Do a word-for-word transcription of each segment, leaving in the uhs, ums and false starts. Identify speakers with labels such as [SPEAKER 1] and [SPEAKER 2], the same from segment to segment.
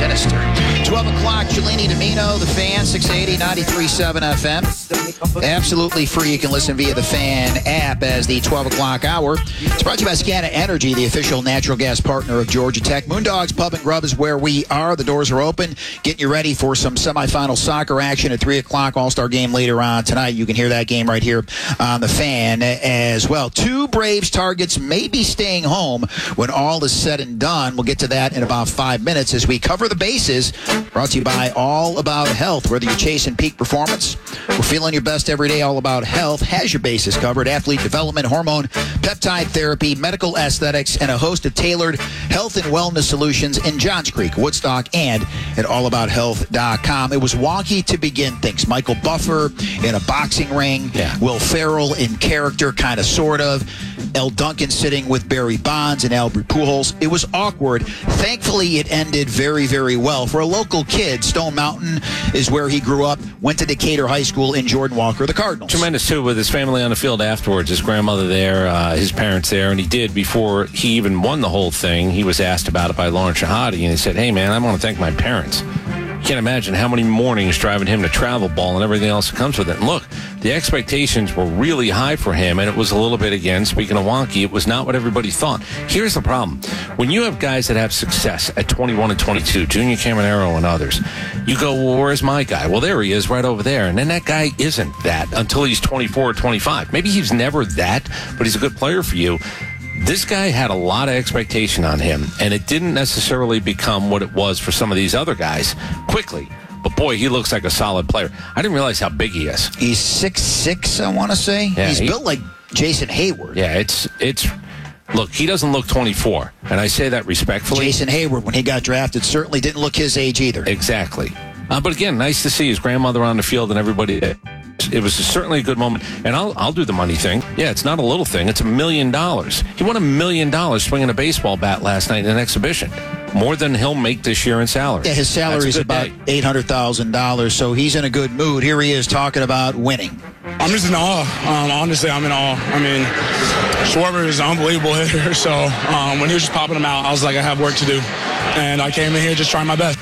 [SPEAKER 1] sinister. twelve o'clock, Cellini Domino, The Fan, six eighty, ninety-three point seven F M. Absolutely free. You can listen via the Fan app as the twelve o'clock hour. It's brought to you by Scana Energy, the official natural gas partner of Georgia Tech. Moondogs Pub and Grub is where we are. The doors are open. Getting you ready for some semifinal soccer action at three o'clock. All-Star game later on tonight. You can hear that game right here on the Fan as well. Two Braves targets may be staying home when all is said and done. We'll get to that in about five minutes as we cover the bases. Brought to you by All About Health. Whether you're chasing peak performance or feeling your best every day, All About Health has your bases covered. Athlete development, hormone, peptide therapy, medical aesthetics, and a host of tailored health and wellness solutions in Johns Creek, Woodstock, and at all about health dot com. It was wonky to begin things. Michael Buffer in a boxing ring.
[SPEAKER 2] Yeah.
[SPEAKER 1] Will Ferrell in character, kind of, sort of. El Duncan sitting with Barry Bonds and Albert Pujols. It was awkward. Thankfully, it ended very, very well. For a local kid, Stone Mountain is where he grew up, went to Decatur High School in Jordan Walker, the Cardinals.
[SPEAKER 2] Tremendous, too, with his family on the field afterwards. His grandmother there, uh, his parents there, and he did before he even won the whole thing. He was asked about it by Lauren Shahadi, and he said, hey, man, I want to thank my parents. Can't imagine how many mornings driving him to travel ball and everything else that comes with it. And look, the expectations were really high for him, and it was a little bit, again, speaking of wonky, it was not what everybody thought. Here's the problem. When you have guys that have success at twenty-one and twenty-two, Junior Caminero and others, you go, well, where's my guy? Well, there he is right over there. And then that guy isn't that until he's twenty-four or twenty-five. Maybe he's never that, but he's a good player for you. This guy had a lot of expectation on him, and it didn't necessarily become what it was for some of these other guys quickly. But, boy, he looks like a solid player. I didn't realize how big he is.
[SPEAKER 1] He's six six, I want to say.
[SPEAKER 2] Yeah,
[SPEAKER 1] He's
[SPEAKER 2] he,
[SPEAKER 1] built like Jason Hayward.
[SPEAKER 2] Yeah, it's it's. Look, he doesn't look twenty-four, and I say that respectfully.
[SPEAKER 1] Jason Hayward, when he got drafted, certainly didn't look his age either.
[SPEAKER 2] Exactly. Uh, but, again, nice to see his grandmother on the field and everybody. It was certainly a good moment. And I'll I'll do the money thing. Yeah, it's not a little thing. It's a million dollars. He won a million dollars swinging a baseball bat last night in an exhibition. More than he'll make this year in salary.
[SPEAKER 1] Yeah, his salary is about eight hundred thousand dollars, so he's in a good mood. Here he is talking about winning.
[SPEAKER 3] I'm just in awe. Um, honestly, I'm in awe. I mean, Schwarber is an unbelievable hitter, so um, when he was just popping them out, I was like, I have work to do. And I came in here just trying my best.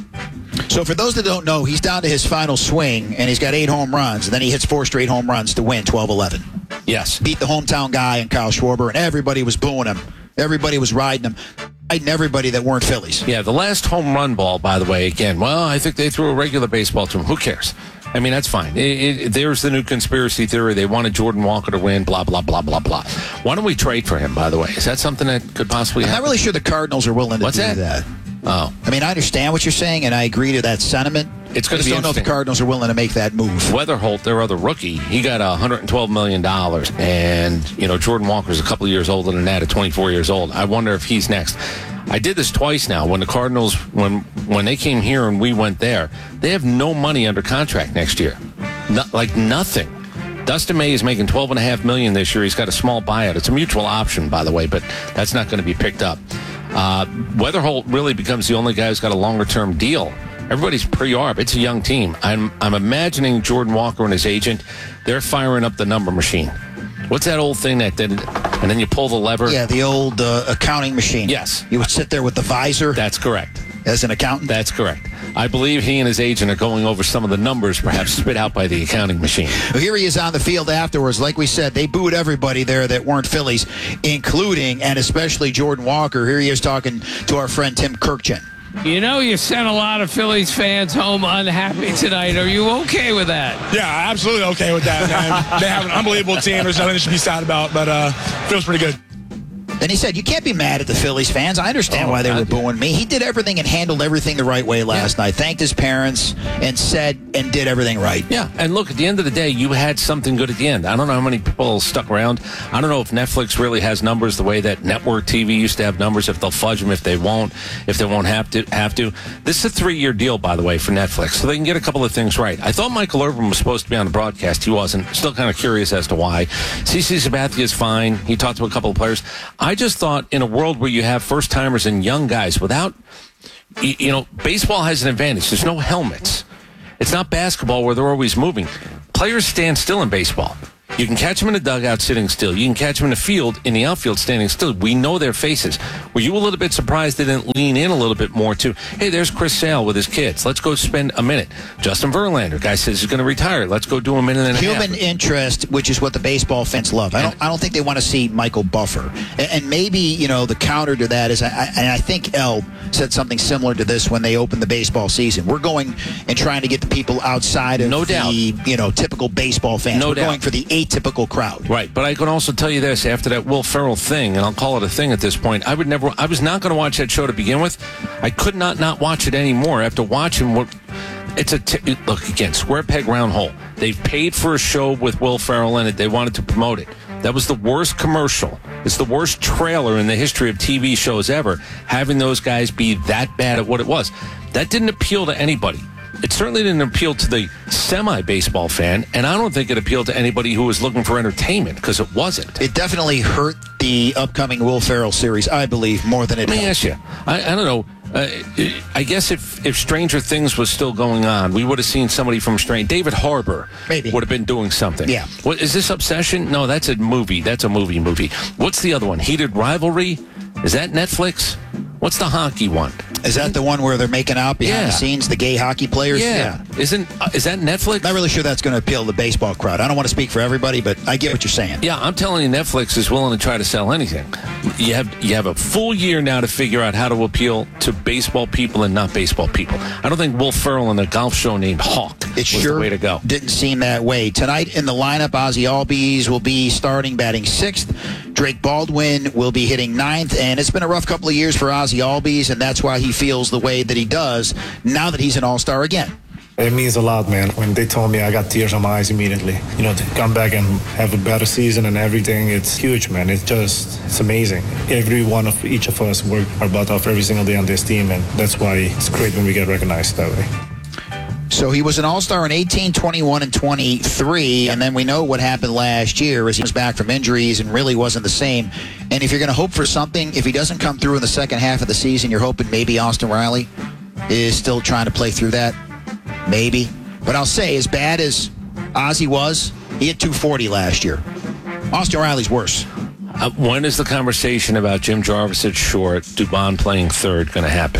[SPEAKER 1] So for those that don't know, he's down to his final swing, and he's got eight home runs, and then he hits four straight home runs to win twelve eleven.
[SPEAKER 2] Yes.
[SPEAKER 1] Beat the hometown guy and Kyle Schwarber, and everybody was booing him. Everybody was riding him. Riding everybody that weren't Phillies.
[SPEAKER 2] Yeah, the last home run ball, by the way, again, well, I think they threw a regular baseball to him. Who cares? I mean, that's fine. It, it, there's the new conspiracy theory. They wanted Jordan Walker to win, blah, blah, blah, blah, blah. Why don't we trade for him, by the way? Is that something that could possibly happen?
[SPEAKER 1] I'm not really sure the Cardinals are willing to
[SPEAKER 2] What's
[SPEAKER 1] do
[SPEAKER 2] that?
[SPEAKER 1] that.
[SPEAKER 2] Oh.
[SPEAKER 1] I mean, I understand what you're saying, and I agree to that sentiment.
[SPEAKER 2] It's going to be
[SPEAKER 1] I just don't know if the Cardinals are willing to make that move.
[SPEAKER 2] Weatherholt, their other rookie, he got one hundred twelve million dollars. And, you know, Jordan Walker's a couple of years older than that at twenty-four years old. I wonder if he's next. I did this twice now. When the Cardinals, when when they came here and we went there, they have no money under contract next year. No, like nothing. Dustin May is making twelve point five million dollars this year. He's got a small buyout. It's a mutual option, by the way, but that's not going to be picked up. Uh, Weatherholt really becomes the only guy who's got a longer-term deal. Everybody's pre-arb. It's a young team. I'm I'm imagining Jordan Walker and his agent, they're firing up the number machine. What's that old thing that did, and then you pull the lever?
[SPEAKER 1] Yeah, the old uh, accounting machine.
[SPEAKER 2] Yes.
[SPEAKER 1] You would sit there with the visor.
[SPEAKER 2] That's correct.
[SPEAKER 1] As an accountant?
[SPEAKER 2] That's correct. I believe he and his agent are going over some of the numbers, perhaps spit out by the accounting machine.
[SPEAKER 1] Well, here he is on the field afterwards. Like we said, they booed everybody there that weren't Phillies, including and especially Jordan Walker. Here he is talking to our friend Tim Kirkchen.
[SPEAKER 4] You know, you sent a lot of Phillies fans home unhappy tonight. Are you okay with that?
[SPEAKER 3] Yeah, absolutely okay with that, man. They have an unbelievable team. There's nothing to be sad about, but uh, feels pretty good.
[SPEAKER 1] And he said, you can't be mad at the Phillies fans. I understand
[SPEAKER 2] oh,
[SPEAKER 1] why they
[SPEAKER 2] God,
[SPEAKER 1] were booing
[SPEAKER 2] yeah.
[SPEAKER 1] me. He did everything and handled everything the right way last
[SPEAKER 2] yeah.
[SPEAKER 1] night. Thanked his parents and said and did everything right.
[SPEAKER 2] Yeah, and look, at the end of the day, you had something good at the end. I don't know how many people stuck around. I don't know if Netflix really has numbers the way that network T V used to have numbers, if they'll fudge them, if they won't, if they won't have to. have to. This is a three-year deal, by the way, for Netflix, so they can get a couple of things right. I thought Michael Irvin was supposed to be on the broadcast. He wasn't. Still kind of curious as to why. CeCe Sabathia is fine. He talked to a couple of players. I just thought in a world where you have first-timers and young guys without, you know, baseball has an advantage. There's no helmets. It's not basketball where they're always moving. Players stand still in baseball. You can catch them in the dugout sitting still. You can catch them in the field, in the outfield standing still. We know their faces. Were you a little bit surprised they didn't lean in a little bit more to, hey, there's Chris Sale with his kids. Let's go spend a minute. Justin Verlander, guy says he's going to retire. Let's go do a minute and a half.
[SPEAKER 1] Human interest, which is what the baseball fans love. I don't I don't think they want to see Michael Buffer. And, and maybe, you know, the counter to that is, I, I, and I think El said something similar to this when they opened the baseball season. We're going and trying to get the people outside of
[SPEAKER 2] No doubt.
[SPEAKER 1] the, you know, typical baseball fans.
[SPEAKER 2] No
[SPEAKER 1] We're
[SPEAKER 2] doubt.
[SPEAKER 1] going for the atypical crowd.
[SPEAKER 2] Right, but I can also tell you this, after that Will Ferrell thing, and I'll call it a thing at this point, I would never, I was not going to watch that show to begin with. I could not not watch it anymore after watching what, it's a, t- look, again, square peg, round hole. They've paid for a show with Will Ferrell in it. They wanted to promote it. That was the worst commercial. It's the worst trailer in the history of T V shows ever, having those guys be that bad at what it was. That didn't appeal to anybody. It certainly didn't appeal to the semi-baseball fan, and I don't think it appealed to anybody who was looking for entertainment, because it wasn't.
[SPEAKER 1] It definitely hurt the upcoming Will Ferrell series, I believe, more than it
[SPEAKER 2] Let me
[SPEAKER 1] helped.
[SPEAKER 2] ask you, I, I don't know, uh, I guess if, if Stranger Things was still going on, we would have seen somebody from Stranger, David Harbour
[SPEAKER 1] Maybe.
[SPEAKER 2] would have been doing something.
[SPEAKER 1] Yeah.
[SPEAKER 2] What, is this Obsession? No, that's a movie. That's a movie movie. What's the other one? Heated Rivalry? Is that Netflix? What's the hockey one?
[SPEAKER 1] Is that the one where they're making out behind
[SPEAKER 2] Yeah.
[SPEAKER 1] the scenes, the gay hockey players?
[SPEAKER 2] Yeah. Isn't uh, is that Netflix?
[SPEAKER 1] Not really sure that's going to appeal to the baseball crowd. I don't want to speak for everybody, but I get what you're saying.
[SPEAKER 2] Yeah, I'm telling you, Netflix is willing to try to sell anything. You have you have a full year now to figure out how to appeal to baseball people and not baseball people. I don't think Will Ferrell in a golf show named Hawk
[SPEAKER 1] It
[SPEAKER 2] was
[SPEAKER 1] sure
[SPEAKER 2] the way to go.
[SPEAKER 1] didn't seem that way. Tonight in the lineup, Ozzy Albies will be starting batting sixth. Drake Baldwin will be hitting ninth, and it's been a rough couple of years for Ozzy Albies, and that's why he feels the way that he does now that he's an all-star again.
[SPEAKER 5] It means a lot, man. When they told me, I got tears on my eyes immediately. You know, to come back and have a better season and everything, it's huge, man. It's just, it's amazing. Every one of each of us work our butt off every single day on this team, and that's why it's great when we get recognized that way.
[SPEAKER 1] So he was an all-star in eighteen, twenty-one, and twenty-three, and then we know what happened last year as he was back from injuries and really wasn't the same. And if you're going to hope for something, if he doesn't come through in the second half of the season, you're hoping maybe Austin Riley is still trying to play through that. Maybe. But I'll say, as bad as Ozzy was, he hit two forty last year. Austin Riley's worse.
[SPEAKER 2] Uh, when is the conversation about Jim Jarvis at short, Dubon playing third, going to happen?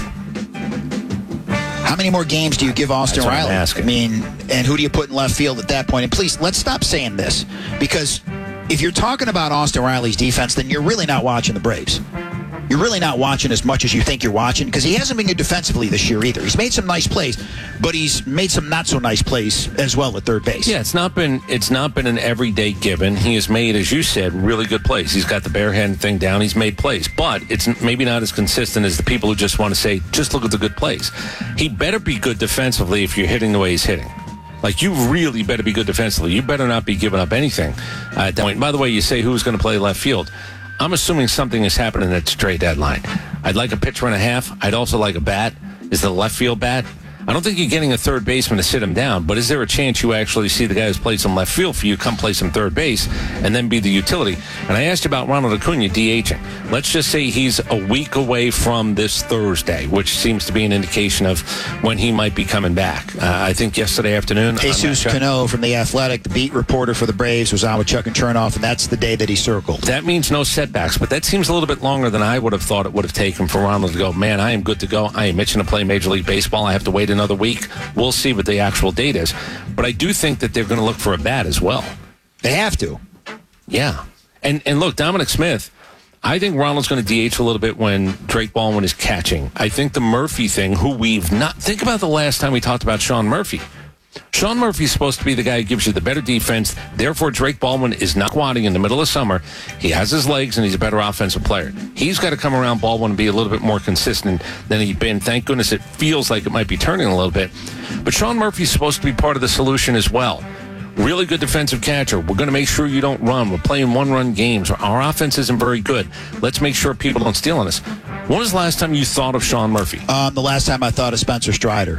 [SPEAKER 1] How many more games do you give Austin
[SPEAKER 2] That's what I'm
[SPEAKER 1] Riley?
[SPEAKER 2] asking.
[SPEAKER 1] I mean, and who do you put in left field at that point? And please, let's stop saying this, because if you're talking about Austin Riley's defense, then you're really not watching the Braves. You're really not watching as much as you think you're watching, because he hasn't been good defensively this year either. He's made some nice plays, but he's made some not so nice plays as well at third base.
[SPEAKER 2] Yeah, it's not been it's not been an everyday given. He has made, as you said, really good plays. He's got the barehand thing down. He's made plays, but it's maybe not as consistent as the people who just want to say, just look at the good plays. He better be good defensively if you're hitting the way he's hitting. Like, you really better be good defensively. You better not be giving up anything uh, at that point. By the way, you say who's going to play left field. I'm assuming something is happening at the trade deadline. I'd like a pitcher and a half. I'd also like a bat. Is the left field bat? I don't think you're getting a third baseman to sit him down, but is there a chance you actually see the guy who's played some left field for you come play some third base and then be the utility? And I asked you about Ronald Acuna DHing. Let's just say he's a week away from this Thursday, which seems to be an indication of when he might be coming back. Uh, I think yesterday afternoon.
[SPEAKER 1] Jesus Cano from The Athletic, the beat reporter for the Braves, was on with Chuck and Chernoff, and that's the day that he circled.
[SPEAKER 2] That means no setbacks, but that seems a little bit longer than I would have thought it would have taken for Ronald to go, man, I am good to go. I am itching to play Major League Baseball. I have to wait another week. We'll see what the actual date is. But I do think that they're going to look for a bat as well.
[SPEAKER 1] They have to.
[SPEAKER 2] Yeah. And and look, Dominic Smith, I think Ronald's going to D H a little bit when Drake Baldwin is catching. I think the Murphy thing, who we've not... Think about the last time we talked about Sean Murphy. Sean Murphy's supposed to be the guy who gives you the better defense. Therefore, Drake Baldwin is not squatting in the middle of summer. He has his legs, and he's a better offensive player. He's got to come around Baldwin and be a little bit more consistent than he's been. Thank goodness it feels like it might be turning a little bit. But Sean Murphy's supposed to be part of the solution as well. Really good defensive catcher. We're going to make sure you don't run. We're playing one-run games. Our offense isn't very good. Let's make sure people don't steal on us. When was the last time you thought of Sean Murphy?
[SPEAKER 1] Um, the last time I thought of Spencer Strider.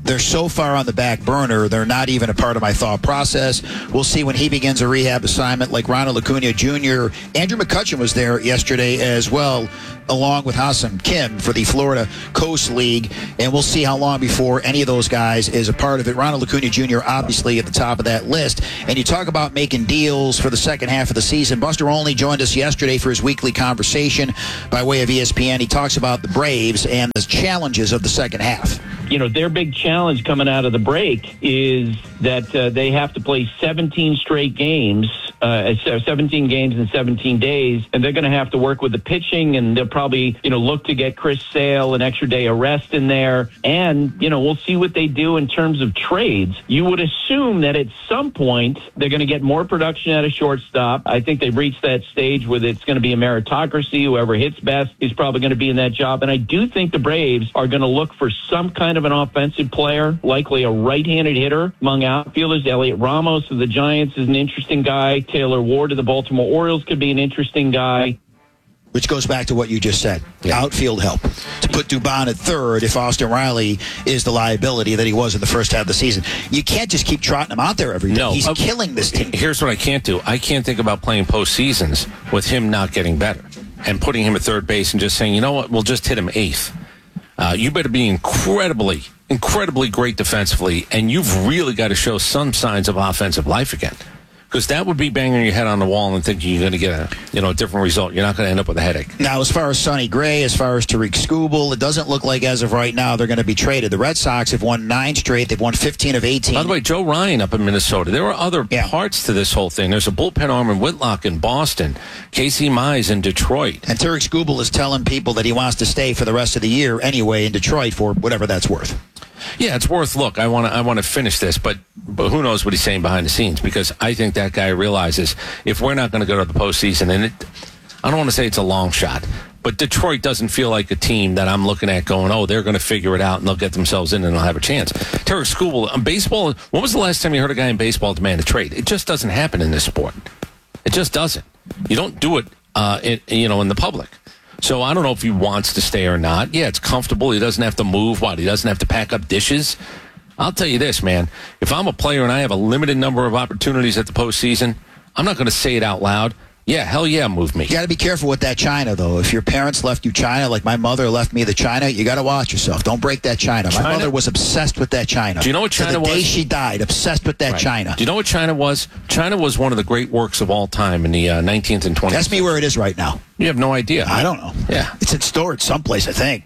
[SPEAKER 1] they're so far on the back burner, they're not even a part of my thought process. We'll see when he begins a rehab assignment like Ronald Acuna Junior Andrew McCutchen was there yesterday as well, along with Hassan Kim for the Florida Coast League, and we'll see how long before any of those guys is a part of it. Ronald Acuna Junior obviously at the top of that list. And you talk about making deals for the second half of the season. Buster Olney joined us yesterday for his weekly conversation by way of E S P N. He talks about the Braves and the challenges of the second half.
[SPEAKER 6] You know, their big challenge coming out of the break is that uh, they have to play seventeen straight games, uh, seventeen games in seventeen days, and they're going to have to work with the pitching, and they'll probably, you know, look to get Chris Sale an extra day of rest in there. And, you know, we'll see what they do in terms of trades. You would assume that at some point they're going to get more production at a shortstop. I think they've reached that stage where it's going to be a meritocracy. Whoever hits best is probably going to be in that job. And I do think the Braves are going to look for some kind of an offensive player, likely a right-handed hitter among outfielders. Elliot Ramos of the Giants is an interesting guy. Taylor Ward of the Baltimore Orioles could be an interesting guy.
[SPEAKER 1] Which goes back to what you just said. Yeah. Outfield help. To put Dubon at third if Austin Riley is the liability that he was in the first half of the season. You can't just keep trotting him out there every day.
[SPEAKER 2] No.
[SPEAKER 1] He's
[SPEAKER 2] uh,
[SPEAKER 1] killing this team.
[SPEAKER 2] Here's what I can't do. I can't think about playing postseasons with him not getting better and putting him at third base and just saying, you know what, we'll just hit him eighth. Uh, you better be incredibly, incredibly great defensively, and you've really got to show some signs of offensive life again. Because that would be banging your head on the wall and thinking you're going to get a you know a different result. You're not going to end up with a headache.
[SPEAKER 1] Now, as far as Sonny Gray, as far as Tariq Skubal, it doesn't look like as of right now they're going to be traded. The Red Sox have won nine straight. They've won fifteen of eighteen.
[SPEAKER 2] By the way, Joe Ryan up in Minnesota. There are other yeah. parts to this whole thing. There's a bullpen arm in Whitlock in Boston. Casey Mize in Detroit.
[SPEAKER 1] And Tariq Skubal is telling people that he wants to stay for the rest of the year anyway in Detroit for whatever that's worth.
[SPEAKER 2] Yeah, it's worth look. I want to I want to finish this, but but who knows what he's saying behind the scenes? Because I think that guy realizes if we're not going to go to the postseason, and it, I don't want to say it's a long shot, but Detroit doesn't feel like a team that I'm looking at going, oh, they're going to figure it out and they'll get themselves in and they'll have a chance. Tariq Skubal, on baseball, when was the last time you heard a guy in baseball demand a trade? It just doesn't happen in this sport. It just doesn't. You don't do it, uh, in, you know, in the public. So I don't know if he wants to stay or not. Yeah, it's comfortable. He doesn't have to move. What? He doesn't have to pack up dishes. I'll tell you this, man. If I'm a player and I have a limited number of opportunities at the postseason, I'm not going to say it out loud. Yeah, hell yeah, move me.
[SPEAKER 1] You got to be careful with that China, though. If your parents left you China, like my mother left me the China, you got to watch yourself. Don't break that China. My
[SPEAKER 2] China?
[SPEAKER 1] mother was obsessed with that China.
[SPEAKER 2] Do you know what China
[SPEAKER 1] to the
[SPEAKER 2] was?
[SPEAKER 1] The day she died, obsessed with that
[SPEAKER 2] right.
[SPEAKER 1] China.
[SPEAKER 2] Do you know what China was? China was one of the great works of all time in the uh, nineteenth and twentieth.
[SPEAKER 1] Ask me where it is right now.
[SPEAKER 2] You have no idea.
[SPEAKER 1] I don't know.
[SPEAKER 2] Yeah.
[SPEAKER 1] It's in storage someplace, I think.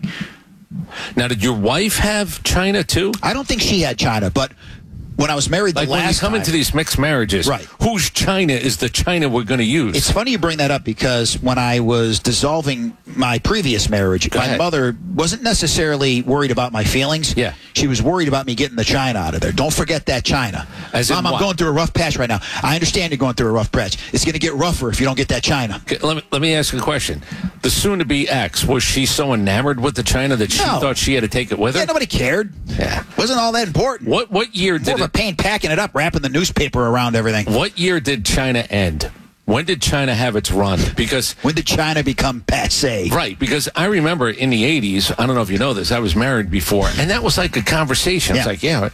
[SPEAKER 2] Now, did your wife have China, too?
[SPEAKER 1] I don't think she had China, but when I was married the
[SPEAKER 2] like
[SPEAKER 1] last
[SPEAKER 2] when you come
[SPEAKER 1] time,
[SPEAKER 2] into these mixed marriages,
[SPEAKER 1] right.
[SPEAKER 2] whose China is the China we're going to use?
[SPEAKER 1] It's funny you bring that up because when I was dissolving my previous marriage,
[SPEAKER 2] Go
[SPEAKER 1] my
[SPEAKER 2] ahead.
[SPEAKER 1] mother wasn't necessarily worried about my feelings.
[SPEAKER 2] Yeah.
[SPEAKER 1] She was worried about me getting the China out of there. Don't forget that China.
[SPEAKER 2] As in
[SPEAKER 1] Mom, I'm
[SPEAKER 2] what?
[SPEAKER 1] going through a rough patch right now. I understand you're going through a rough patch. It's going to get rougher if you don't get that China.
[SPEAKER 2] Okay, let me, let me ask you a question. The soon-to-be ex, was she so enamored with the China that she
[SPEAKER 1] No.
[SPEAKER 2] thought she had to take it with her?
[SPEAKER 1] Yeah, nobody cared.
[SPEAKER 2] Yeah.
[SPEAKER 1] Wasn't all that important.
[SPEAKER 2] What what year did
[SPEAKER 1] More of a
[SPEAKER 2] it,
[SPEAKER 1] pain packing it up, wrapping the newspaper around everything.
[SPEAKER 2] What year did China end? When did China have its run? Because
[SPEAKER 1] When did China become passe?
[SPEAKER 2] right, because I remember in the eighties, I don't know if you know this, I was married before, and that was like a conversation.
[SPEAKER 1] Yeah.
[SPEAKER 2] It's like, yeah,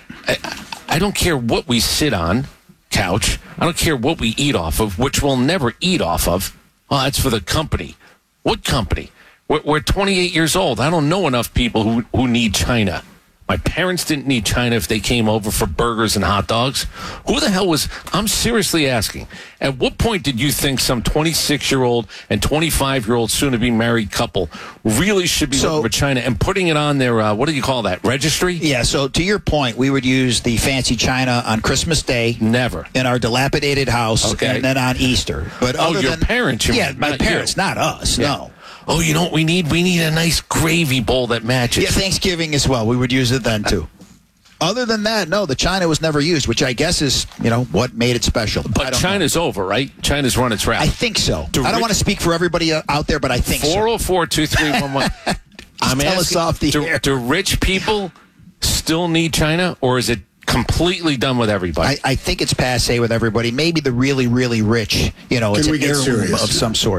[SPEAKER 2] I, I don't care what we sit on, couch. I don't care what we eat off of, which we'll never eat off of. Well, that's for the company. What company? We're, we're twenty-eight years old. I don't know enough people who, who need China. My parents didn't need China if they came over for burgers and hot dogs. Who the hell was, I'm seriously asking, at what point did you think some twenty-six-year-old and twenty-five-year-old soon-to-be married couple really should be
[SPEAKER 1] So-
[SPEAKER 2] looking for China and putting it on their, uh, what do you call that, registry?
[SPEAKER 1] Yeah, so to your point, we would use the fancy China on Christmas Day.
[SPEAKER 2] Never.
[SPEAKER 1] In our dilapidated house,
[SPEAKER 2] Okay.
[SPEAKER 1] and then on Easter. But
[SPEAKER 2] Oh,
[SPEAKER 1] other
[SPEAKER 2] your
[SPEAKER 1] than,
[SPEAKER 2] parents, you
[SPEAKER 1] Yeah,
[SPEAKER 2] mean,
[SPEAKER 1] my
[SPEAKER 2] not
[SPEAKER 1] parents,
[SPEAKER 2] you.
[SPEAKER 1] not us,
[SPEAKER 2] Yeah.
[SPEAKER 1] no.
[SPEAKER 2] Oh, you know what we need? We need a nice gravy bowl that matches.
[SPEAKER 1] Yeah, Thanksgiving as well. We would use it then, too. Other than that, no, the China was never used, which I guess is, you know, what made it special. I
[SPEAKER 2] But
[SPEAKER 1] don't
[SPEAKER 2] China's over, right? China's run its
[SPEAKER 1] know.
[SPEAKER 2] route.
[SPEAKER 1] I think so.
[SPEAKER 2] Do
[SPEAKER 1] I don't
[SPEAKER 2] rich-
[SPEAKER 1] want to speak for everybody uh, out there, but I think so.
[SPEAKER 2] four oh four, two three one one I'm
[SPEAKER 1] tell
[SPEAKER 2] asking,
[SPEAKER 1] us off the
[SPEAKER 2] do,
[SPEAKER 1] air.
[SPEAKER 2] do rich people still need China, or is it completely done with everybody?
[SPEAKER 1] I, I think it's passe with everybody. Maybe the really, really rich, you know, it's
[SPEAKER 7] Can
[SPEAKER 1] an
[SPEAKER 7] we get
[SPEAKER 1] heirloom
[SPEAKER 7] serious?
[SPEAKER 1] of some sort.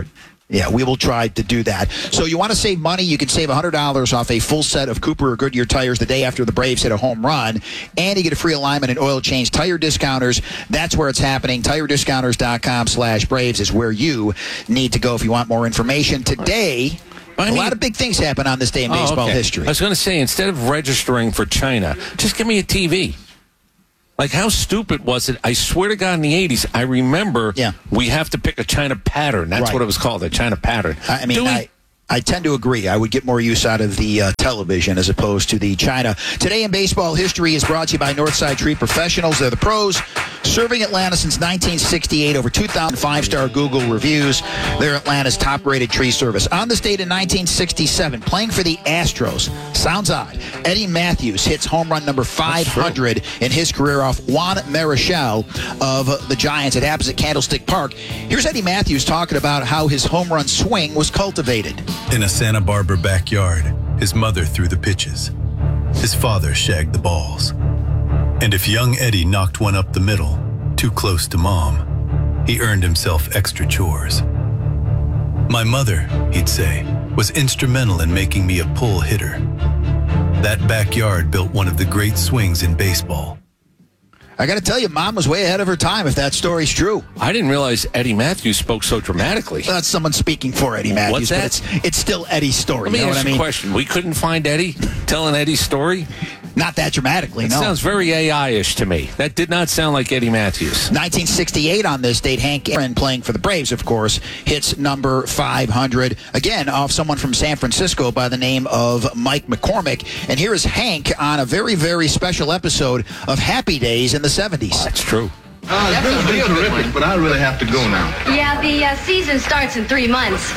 [SPEAKER 1] Yeah, we will try to do that. So you want to save money, you can save one hundred dollars off a full set of Cooper or Goodyear tires the day after the Braves hit a home run, and you get a free alignment and oil change. Tire Discounters, that's where it's happening. tire discounters dot com slash Braves is where you need to go if you want more information. Today,
[SPEAKER 2] I mean,
[SPEAKER 1] a lot of big things happen on this day in
[SPEAKER 2] oh,
[SPEAKER 1] baseball
[SPEAKER 2] okay.
[SPEAKER 1] history.
[SPEAKER 2] I was going to say, instead of registering for China, just give me a T V. Like, how stupid was it? I swear to God, in the eighties, I remember
[SPEAKER 1] yeah.
[SPEAKER 2] we have to pick a China pattern. That's
[SPEAKER 1] right.
[SPEAKER 2] what it was called, a China pattern.
[SPEAKER 1] I mean,
[SPEAKER 2] we-
[SPEAKER 1] I, I tend to agree. I would get more use out of the uh, television as opposed to the China. Today in baseball history is brought to you by Northside Tree Professionals. They're the pros, serving Atlanta since nineteen sixty-eight. Over two thousand five-star Google reviews. They're Atlanta's top-rated tree service. On this date in nineteen sixty-seven, playing for the Astros, sounds odd, Eddie Matthews hits home run number five hundred in his career off Juan Marichal of the Giants. It happens at Candlestick Park. Here's Eddie Matthews talking about how his home run swing was cultivated.
[SPEAKER 7] In a Santa Barbara backyard, his mother threw the pitches. His father shagged the balls. And if young Eddie knocked one up the middle, too close to mom, he earned himself extra chores. My mother, he'd say, was instrumental in making me a pull hitter. That backyard built one of the great swings in baseball.
[SPEAKER 1] I got to tell you, Mom was way ahead of her time, if that story's true.
[SPEAKER 2] I didn't realize Eddie Matthews spoke so dramatically.
[SPEAKER 1] Well, that's someone speaking for Eddie Matthews.
[SPEAKER 2] What's that?
[SPEAKER 1] But it's, it's still Eddie's story.
[SPEAKER 2] Let me
[SPEAKER 1] you know
[SPEAKER 2] ask
[SPEAKER 1] what I
[SPEAKER 2] you
[SPEAKER 1] mean?
[SPEAKER 2] a question. We couldn't find Eddie telling Eddie's story?
[SPEAKER 1] Not that dramatically,
[SPEAKER 2] It
[SPEAKER 1] no.
[SPEAKER 2] sounds very A I-ish to me. That did not sound like Eddie Matthews.
[SPEAKER 1] nineteen sixty-eight on this date, Hank Aaron, playing for the Braves, of course, hits number five hundred. Again, off someone from San Francisco by the name of Mike McCormick. And here is Hank on a very, very special episode of Happy Days in the seventies.
[SPEAKER 2] That's true.
[SPEAKER 8] Uh, it's been, been terrific, but I really have to go now.
[SPEAKER 9] Yeah, the uh, season starts in three months.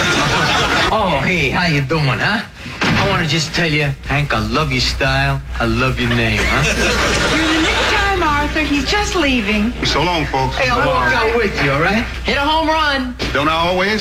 [SPEAKER 10] Oh, hey, how you doing, huh? I want to just tell you, Hank, I love your style. I love your name, huh?
[SPEAKER 11] You're in the nick of time, Arthur. He's just leaving.
[SPEAKER 8] So long, folks.
[SPEAKER 10] Hey, I'll walk out with you, all right?
[SPEAKER 9] Hit a home run.
[SPEAKER 8] Don't I always?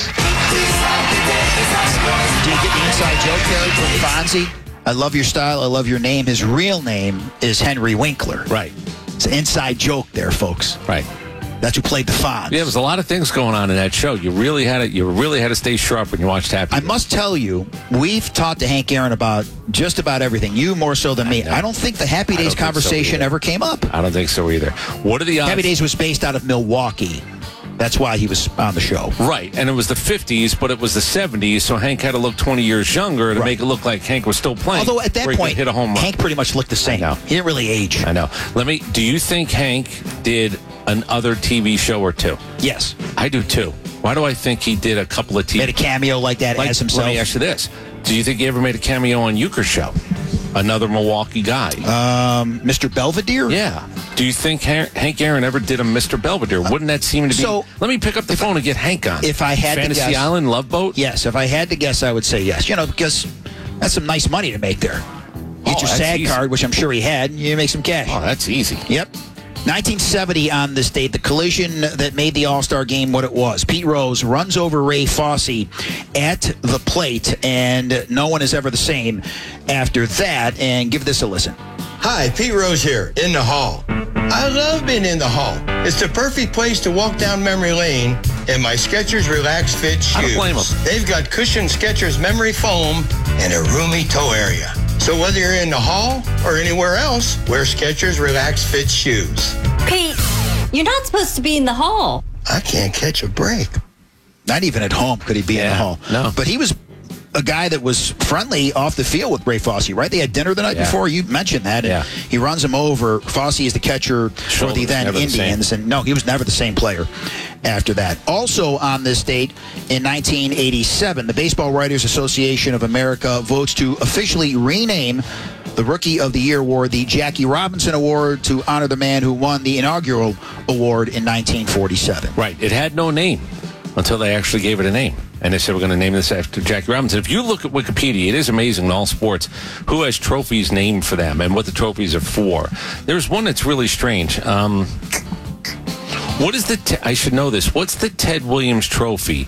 [SPEAKER 1] Do you get the inside joke there from Fonzie? I love your style. I love your name. His real name is Henry Winkler.
[SPEAKER 2] Right.
[SPEAKER 1] It's an inside joke there, folks.
[SPEAKER 2] Right.
[SPEAKER 1] That's who played the Fonz.
[SPEAKER 2] Yeah, there was a lot of things going on in that show. You really had to, you really had to stay sharp when you watched Happy
[SPEAKER 1] I
[SPEAKER 2] Days.
[SPEAKER 1] must tell you, we've talked to Hank Aaron about just about everything. You more so than me. I don't think the Happy Days conversation
[SPEAKER 2] so
[SPEAKER 1] ever came up.
[SPEAKER 2] I don't think so either. What are the odds?
[SPEAKER 1] Happy Days was based out of Milwaukee. That's why he was on the show.
[SPEAKER 2] Right, and it was the fifties, but it was the seventies, so Hank had to look twenty years younger to
[SPEAKER 1] Right.
[SPEAKER 2] make it look like Hank was still playing.
[SPEAKER 1] Although at that
[SPEAKER 2] where he could
[SPEAKER 1] point,
[SPEAKER 2] hit a home run.
[SPEAKER 1] Hank pretty much looked the same.
[SPEAKER 2] I know.
[SPEAKER 1] He didn't really age.
[SPEAKER 2] I know. Let me. Do you think Hank did another T V show or two?
[SPEAKER 1] Yes.
[SPEAKER 2] I do too. Why do I think he did a couple of T V?
[SPEAKER 1] Made a cameo like that
[SPEAKER 2] like,
[SPEAKER 1] as himself.
[SPEAKER 2] Let me ask you this: do you think he ever made a cameo on Euchre's show? Another Milwaukee guy.
[SPEAKER 1] Um, Mister Belvedere?
[SPEAKER 2] Yeah. Do you think Han- Hank Aaron ever did a Mister Belvedere? Wouldn't that seem to be...
[SPEAKER 1] So,
[SPEAKER 2] let me pick up the phone and get Hank on.
[SPEAKER 1] If I had
[SPEAKER 2] Fantasy
[SPEAKER 1] to guess...
[SPEAKER 2] Island, Love Boat?
[SPEAKER 1] Yes, if I had to guess, I would say yes. You know, because that's some nice money to make there. Get
[SPEAKER 2] Oh,
[SPEAKER 1] your
[SPEAKER 2] that's
[SPEAKER 1] SAG
[SPEAKER 2] easy.
[SPEAKER 1] card, which I'm sure he had, and you make some cash.
[SPEAKER 2] Oh, that's easy.
[SPEAKER 1] Yep. nineteen seventy on this date, the collision that made the All-Star game what it was. Pete Rose runs over Ray Fosse at the plate, and no one is ever the same after that. And give this a listen.
[SPEAKER 12] Hi, Pete Rose here, in the hall. I love being in the hall. It's the perfect place to walk down memory lane in my Skechers Relax Fit shoes.
[SPEAKER 2] I don't blame 'em.
[SPEAKER 12] They've got cushioned Skechers memory foam and a roomy toe area. So whether you're in the hall or anywhere else, wear Skechers Relax Fit shoes.
[SPEAKER 9] Pete, you're not supposed to be in the hall.
[SPEAKER 12] I can't catch a break.
[SPEAKER 1] Not even at home could he be in the
[SPEAKER 2] Yeah,
[SPEAKER 1] hall.
[SPEAKER 2] no.
[SPEAKER 1] But he was a guy that was friendly off the field with Ray Fosse, right? They had dinner the night
[SPEAKER 2] Yeah.
[SPEAKER 1] before. You mentioned that. And
[SPEAKER 2] Yeah.
[SPEAKER 1] he runs him over. Fosse is the catcher for the
[SPEAKER 2] Shoulders
[SPEAKER 1] then
[SPEAKER 2] never the same.
[SPEAKER 1] Indians. And no, he was never the same player after that. Also on this date in nineteen eighty-seven, the Baseball Writers Association of America votes to officially rename the Rookie of the Year award the Jackie Robinson Award to honor the man who won the inaugural award in nineteen forty-seven.
[SPEAKER 2] Right. It had no name until they actually gave it a name. And they said, we're going to name this after Jackie Robinson. If you look at Wikipedia, it is amazing in all sports who has trophies named for them and what the trophies are for. There's one that's really strange. Um, what is the, te- I should know this, what's the Ted Williams trophy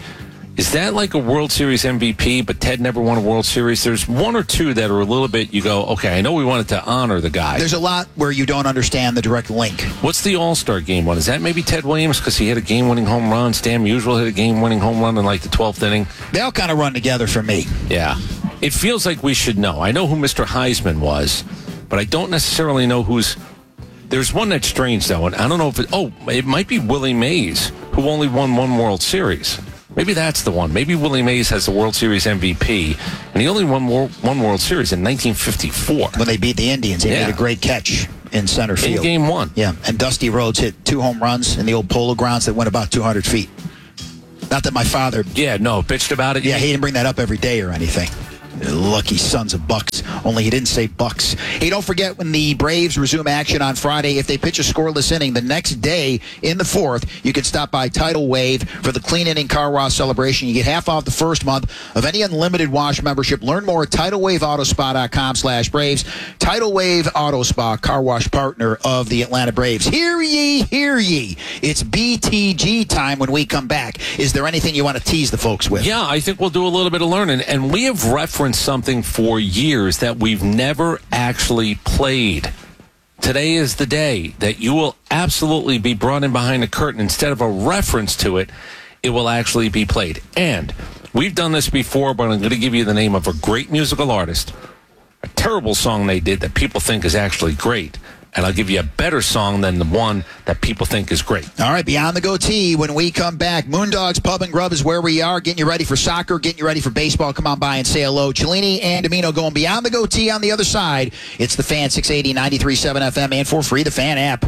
[SPEAKER 2] Is that like a World Series M V P, but Ted never won a World Series? There's one or two that are a little bit, you go, okay, I know we wanted to honor the guy.
[SPEAKER 1] There's a lot where you don't understand the direct link.
[SPEAKER 2] What's the All-Star Game one? Is that maybe Ted Williams because he hit a game-winning home run? Stan Musial hit a game-winning home run in like the twelfth inning?
[SPEAKER 1] They all kind of run together for me.
[SPEAKER 2] Yeah. It feels like we should know. I know who Mister Heisman was, but I don't necessarily know who's... There's one that's strange, though, and I don't know if it... Oh, it might be Willie Mays, who only won one World Series. Maybe that's the one. Maybe Willie Mays has the World Series M V P, and he only won one World Series in nineteen fifty-four.
[SPEAKER 1] When they beat the Indians, he
[SPEAKER 2] yeah.
[SPEAKER 1] made a great catch in center field.
[SPEAKER 2] In game one.
[SPEAKER 1] Yeah, and Dusty Rhodes hit two home runs in the old Polo Grounds that went about two hundred feet. Not that my father...
[SPEAKER 2] Yeah, no, bitched about it.
[SPEAKER 1] Yeah, he didn't bring that up every day or anything. Lucky sons of Bucks. Only he didn't say Bucks. Hey, don't forget when the Braves resume action on Friday, if they pitch a scoreless inning, the next day in the fourth, you can stop by Tidal Wave for the clean inning car wash celebration. You get half off the first month of any unlimited wash membership. Learn more at tidal wave auto spa dot com slash Braves. Tidal Wave Auto Spa, car wash partner of the Atlanta Braves. Hear ye, hear ye. It's B T G time when we come back. Is there anything you want to tease the folks with?
[SPEAKER 2] Yeah, I think we'll do a little bit of learning. And we have referenced something for years that we've never actually played. Today is the day that you will absolutely be brought in behind the curtain. Instead of a reference to it, it will actually be played. And we've done this before, but I'm going to give you the name of a great musical artist, a terrible song they did that people think is actually great, and I'll give you a better song than the one that people think is great.
[SPEAKER 1] All right, Beyond the Goatee, when we come back, Moondogs Pub and Grub is where we are, getting you ready for soccer, getting you ready for baseball. Come on by and say hello. Cellini and Domino going Beyond the Goatee on the other side. It's the Fan, six eighty, ninety-three point seven F M, and for free, the Fan app.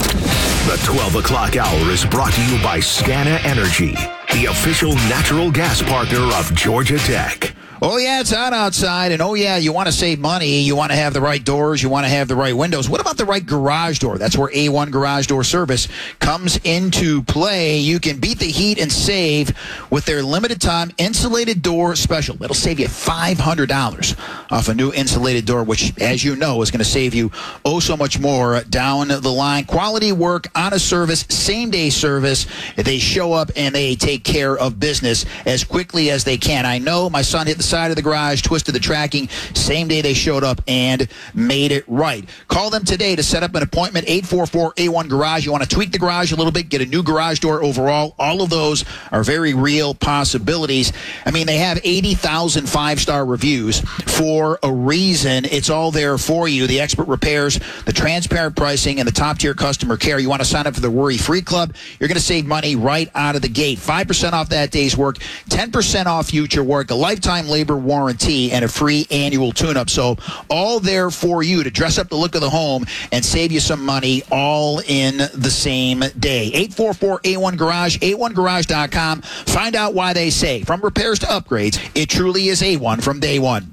[SPEAKER 13] The twelve o'clock hour is brought to you by Scana Energy, the official natural gas partner of Georgia Tech.
[SPEAKER 1] Oh, yeah, it's hot outside, and oh, yeah, you want to save money. You want to have the right doors. You want to have the right windows. What about the right garage door? That's where A one Garage Door Service comes into play. You can beat the heat and save with their limited-time insulated door special. It'll save you five hundred dollars off a new insulated door, which, as you know, is going to save you oh so much more down the line. Quality work, honest service, same-day service. They show up, and they take care of business as quickly as they can. I know my son hit the side of the garage, twisted the tracking. Same day they showed up and made it right. Call them today to set up an appointment, eight four four A one Garage. You want to tweak the garage a little bit, get a new garage door overall. All of those are very real possibilities. I mean, they have eighty thousand five-star reviews for a reason. It's all there for you. The expert repairs, the transparent pricing, and the top-tier customer care. You want to sign up for the Worry-Free Club? You're going to save money right out of the gate. five percent off that day's work, ten percent off future work, a lifetime labor warranty, and a free annual tune-up. So all there for you to dress up the look of the home and save you some money all in the same day. eight four four A one Garage, A one garage dot com. Find out why they say, from repairs to upgrades, it truly is A one from day one.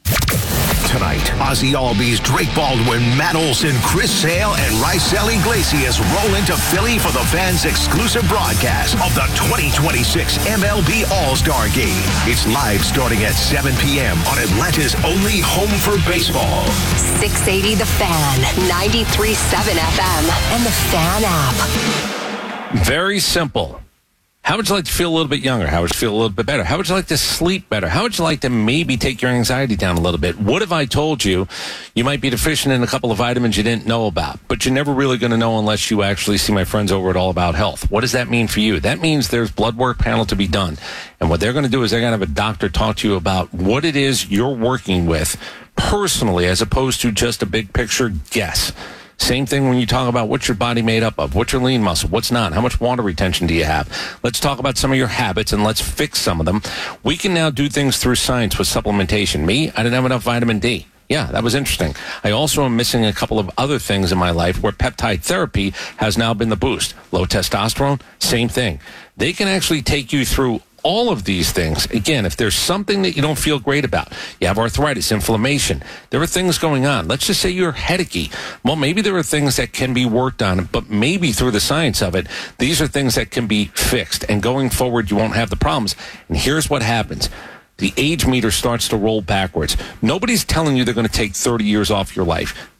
[SPEAKER 13] Tonight, Ozzy Albies, Drake Baldwin, Matt Olson, Chris Sale, and Rysel Iglesias roll into Philly for the fans' exclusive broadcast of the twenty twenty-six M L B All-Star Game. It's live starting at seven p.m. on Atlanta's only home for baseball.
[SPEAKER 14] six eighty The Fan, ninety-three point seven F M, and the Fan app.
[SPEAKER 2] Very simple. How would you like to feel a little bit younger? How would you feel a little bit better? How would you like to sleep better? How would you like to maybe take your anxiety down a little bit? What if I told you you might be deficient in a couple of vitamins you didn't know about, but you're never really going to know unless you actually see my friends over at All About Health? What does that mean for you? That means there's blood work panel to be done. And what they're going to do is they're going to have a doctor talk to you about what it is you're working with personally, as opposed to just a big picture guess. Same thing when you talk about what's your body made up of, what's your lean muscle, what's not, how much water retention do you have. Let's talk about some of your habits and let's fix some of them. We can now do things through science with supplementation. Me, I didn't have enough vitamin D. Yeah, that was interesting. I also am missing a couple of other things in my life where peptide therapy has now been the boost. Low testosterone, same thing. They can actually take you through all of these things. Again, if there's something that you don't feel great about, you have arthritis, inflammation, there are things going on. Let's just say you're headachy. Well, maybe there are things that can be worked on, but maybe through the science of it, these are things that can be fixed. And going forward, you won't have the problems. And here's what happens. The age meter starts to roll backwards. Nobody's telling you they're going to take thirty years off your life.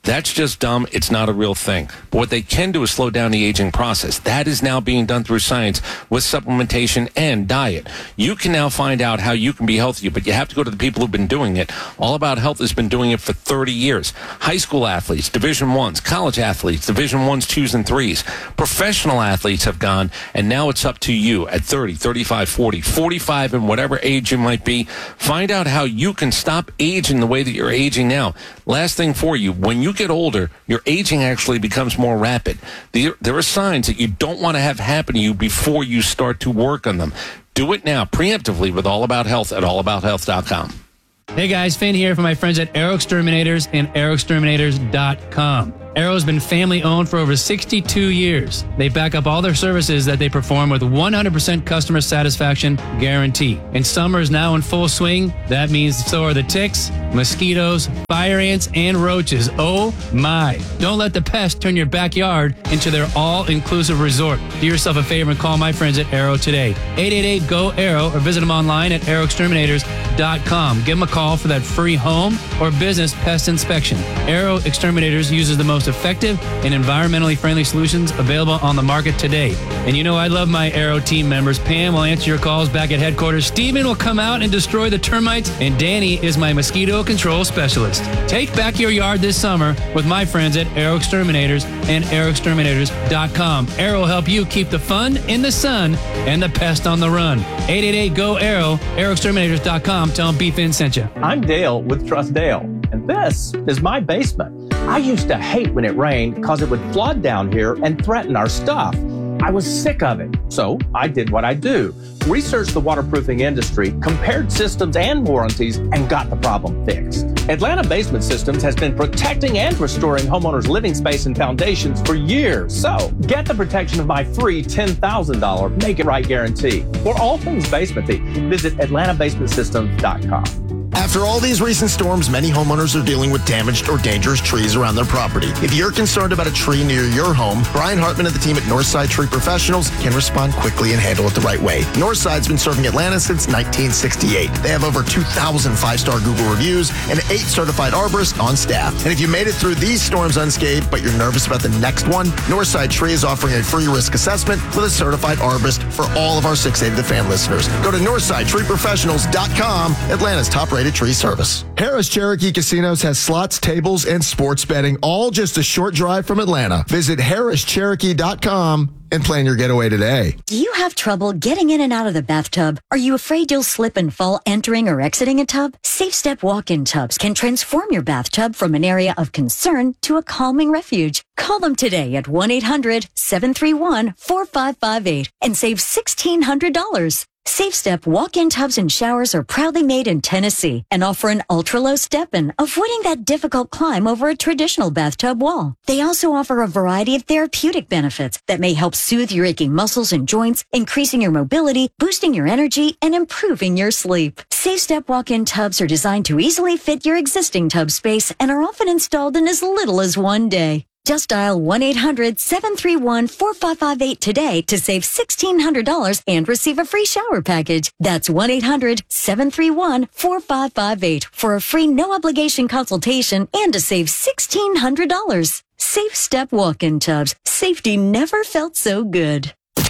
[SPEAKER 2] That's just dumb. It's not a real thing. But what they can do is slow down the aging process. That is now being done through science with supplementation and diet. You can now find out how you can be healthy, but you have to go to the people who've been doing it. All About Health has been doing it for thirty years. High school athletes, Division Ones, college athletes, Division Ones, Twos, and Threes. Professional athletes have gone, and now it's up to you at thirty, thirty-five, forty, forty-five, and whatever age you might be. Find out how you can stop aging the way that you're aging now. Last thing for you, when you get older, your aging actually becomes more rapid. There, there are signs that you don't want to have happen to you before you start to work on them. Do it now, preemptively, with All About Health at all about health dot com.
[SPEAKER 15] Hey guys, Finn here from my friends at Aero Exterminators and aero exterminators dot com. Aero's been family owned for over sixty-two years. They back up all their services that they perform with one hundred percent customer satisfaction guarantee. And summer is now in full swing. That means so are the ticks, mosquitoes, fire ants, and roaches. Oh my. Don't let the pests turn your backyard into their all-inclusive resort. Do yourself a favor and call my friends at Aero today. eight eight eight, G O, Aero, or visit them online at aero exterminators dot com. Give them a call for that free home or business pest inspection. Aero Exterminators uses the most effective and environmentally friendly solutions available on the market today. And you know I love my Aero team members. Pam will answer your calls back at headquarters. Steven will come out and destroy the termites. And Danny is my mosquito control specialist. Take back your yard this summer with my friends at Aero Exterminators and aero exterminators dot com. Aero will help you keep the fun in the sun and the pest on the run. eight eight eight, G O, Aero, aero exterminators dot com. Tell them B-Fin sent you.
[SPEAKER 16] I'm Dale with Trust Dale, and this is my basement. I used to hate when it rained because it would flood down here and threaten our stuff. I was sick of it, so I did what I do. Researched the waterproofing industry, compared systems and warranties, and got the problem fixed. Atlanta Basement Systems has been protecting and restoring homeowners' living space and foundations for years. So get the protection of my free ten thousand dollars Make It Right guarantee. For all things basementy, visit atlanta basement systems dot com.
[SPEAKER 17] After all these recent storms, many homeowners are dealing with damaged or dangerous trees around their property. If you're concerned about a tree near your home, Brian Hartman and the team at Northside Tree Professionals can respond quickly and handle it the right way. Northside's been serving Atlanta since nineteen sixty-eight. They have over two thousand five-star Google reviews and eight certified arborists on staff. And if you made it through these storms unscathed, but you're nervous about the next one, Northside Tree is offering a free risk assessment with a certified arborist for all of our six eighty The Fan listeners. Go to northside tree professionals dot com, Atlanta's top-rated tree service.
[SPEAKER 18] Harris Cherokee Casinos has slots, tables, and sports betting, all just a short drive from Atlanta. Visit harris cherokee dot com and plan your getaway today.
[SPEAKER 19] Do you have trouble getting in and out of the bathtub? Are you afraid you'll slip and fall entering or exiting a tub? Safe Step walk-in tubs can transform your bathtub from an area of concern to a calming refuge. Call them today at one eight hundred seven three one four five five eight and save sixteen hundred dollars. Safe Step walk-in tubs and showers are proudly made in Tennessee and offer an ultra-low step-in, avoiding that difficult climb over a traditional bathtub wall. They also offer a variety of therapeutic benefits that may help soothe your aching muscles and joints, increasing your mobility, boosting your energy, and improving your sleep. Safe Step walk-in tubs are designed to easily fit your existing tub space and are often installed in as little as one day. Just dial one eight hundred seven three one four five five eight today to save sixteen hundred dollars and receive a free shower package. That's one eight hundred seven three one four five five eight for a free no-obligation consultation and to save sixteen hundred dollars. Safe Step walk-in tubs. Safety never felt so good.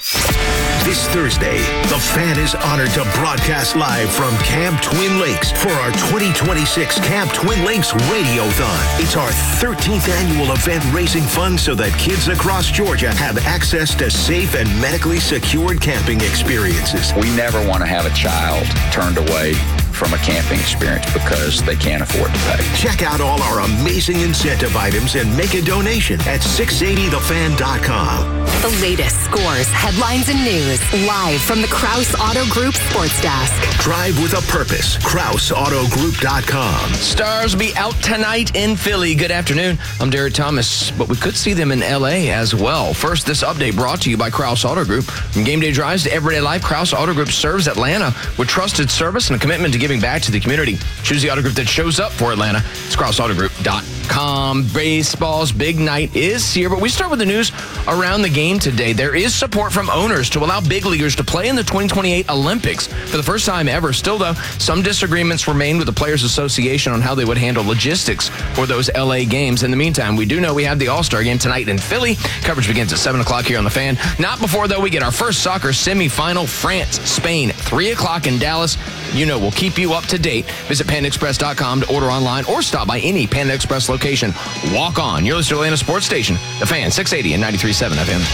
[SPEAKER 13] This Thursday, the Fan is honored to broadcast live from Camp Twin Lakes for our twenty twenty-six Camp Twin Lakes Radiothon. It's our thirteenth annual event raising funds so that kids across Georgia have access to safe and medically secured camping experiences.
[SPEAKER 20] We never want to have a child turned away from a camping experience because they can't afford to pay.
[SPEAKER 13] Check out all our amazing incentive items and make a donation at six eighty the fan dot com.
[SPEAKER 14] The latest scores, headlines, and news live from the Kraus Auto Group Sports Desk.
[SPEAKER 13] Drive with a purpose. Kraus Auto Group dot com.
[SPEAKER 21] Stars will be out tonight in Philly. Good afternoon. I'm Derek Thomas, but we could see them in L A as well. First, this update brought to you by Kraus Auto Group. From game day drives to everyday life, Kraus Auto Group serves Atlanta with trusted service and a commitment to giving back to the community. Choose the auto group that shows up for Atlanta. It's cross auto group dot com. Baseball's big night is here, but we start with the news around the game today. There is support from owners to allow big leaguers to play in the twenty twenty-eight Olympics for the first time ever. Still, though, some disagreements remain with the Players Association on how they would handle logistics for those L A games. In the meantime, we do know we have the All-Star game tonight in Philly. Coverage begins at seven o'clock here on The Fan. Not before, though, we get our first soccer semifinal, France, Spain, three o'clock in Dallas. You know, we'll keep you up to date. Visit Panda Express dot com to order online or stop by any Panda Express location. Walk on. You're listening to Atlanta Sports Station, The Fan, six eighty and ninety-three point seven F M.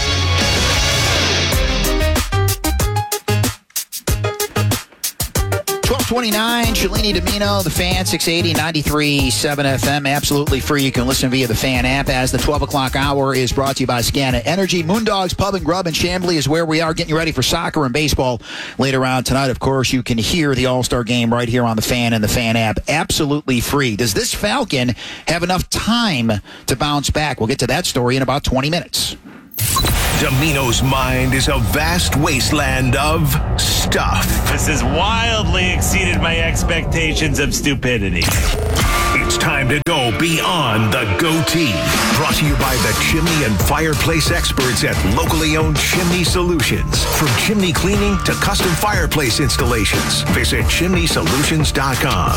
[SPEAKER 1] twelve twenty-nine, Shalini Domino, The Fan, six eighty, ninety-three point seven F M. Absolutely free. You can listen via the Fan app as the twelve o'clock hour is brought to you by Scana Energy. Moondogs Pub and Grub in Chamblee is where we are, getting you ready for soccer and baseball later on tonight. Of course, you can hear the All-Star game right here on the Fan and the Fan app. Absolutely free. Does this Falcon have enough time to bounce back? We'll get to that story in about twenty minutes.
[SPEAKER 13] Domino's mind is a vast wasteland of stuff.
[SPEAKER 4] This has wildly exceeded my expectations of stupidity.
[SPEAKER 13] It's time to go beyond the goatee. Brought to you by the chimney and fireplace experts at locally owned Chimney Solutions. From chimney cleaning to custom fireplace installations, visit chimney solutions dot com.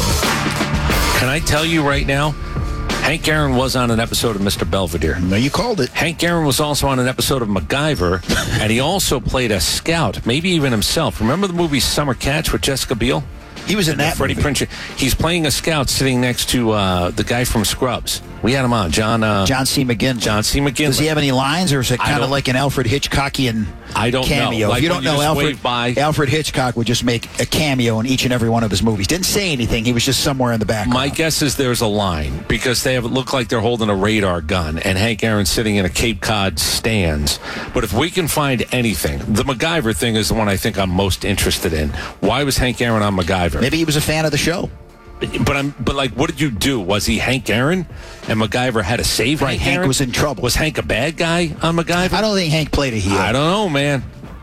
[SPEAKER 2] Can I tell you right now? Hank Aaron was on an episode of Mister Belvedere.
[SPEAKER 1] No, you called it.
[SPEAKER 2] Hank Aaron was also on an episode of MacGyver, and he also played a scout, maybe even himself. Remember the movie Summer Catch with Jessica Biel?
[SPEAKER 1] He was in that
[SPEAKER 2] Freddie Prinze. He's playing a scout sitting next to uh, the guy from Scrubs. We had him on, John. Uh,
[SPEAKER 1] John C. McGinley.
[SPEAKER 2] John C. McGinley.
[SPEAKER 1] Does he have any lines, or is it kind of like an Alfred Hitchcockian
[SPEAKER 2] I don't
[SPEAKER 1] cameo?
[SPEAKER 2] know. Like
[SPEAKER 1] if you don't
[SPEAKER 2] you
[SPEAKER 1] know, Alfred,
[SPEAKER 2] by.
[SPEAKER 1] Alfred Hitchcock would just make a cameo in each and every one of his movies. Didn't say anything. He was just somewhere in the background.
[SPEAKER 2] My guess is there's a line because they have it look like they're holding a radar gun, and Hank Aaron's sitting in a Cape Cod stands. But if we can find anything, the MacGyver thing is the one I think I'm most interested in. Why was Hank Aaron on MacGyver?
[SPEAKER 1] Maybe he was a fan of the show.
[SPEAKER 2] But I'm, but like, what did you do? Was he Hank Aaron, and MacGyver had to save
[SPEAKER 1] right,
[SPEAKER 2] Hank?
[SPEAKER 1] Hank
[SPEAKER 2] Aaron?
[SPEAKER 1] was in trouble.
[SPEAKER 2] Was Hank a bad guy on MacGyver?
[SPEAKER 1] I don't think Hank played a heel.
[SPEAKER 2] I don't know, man.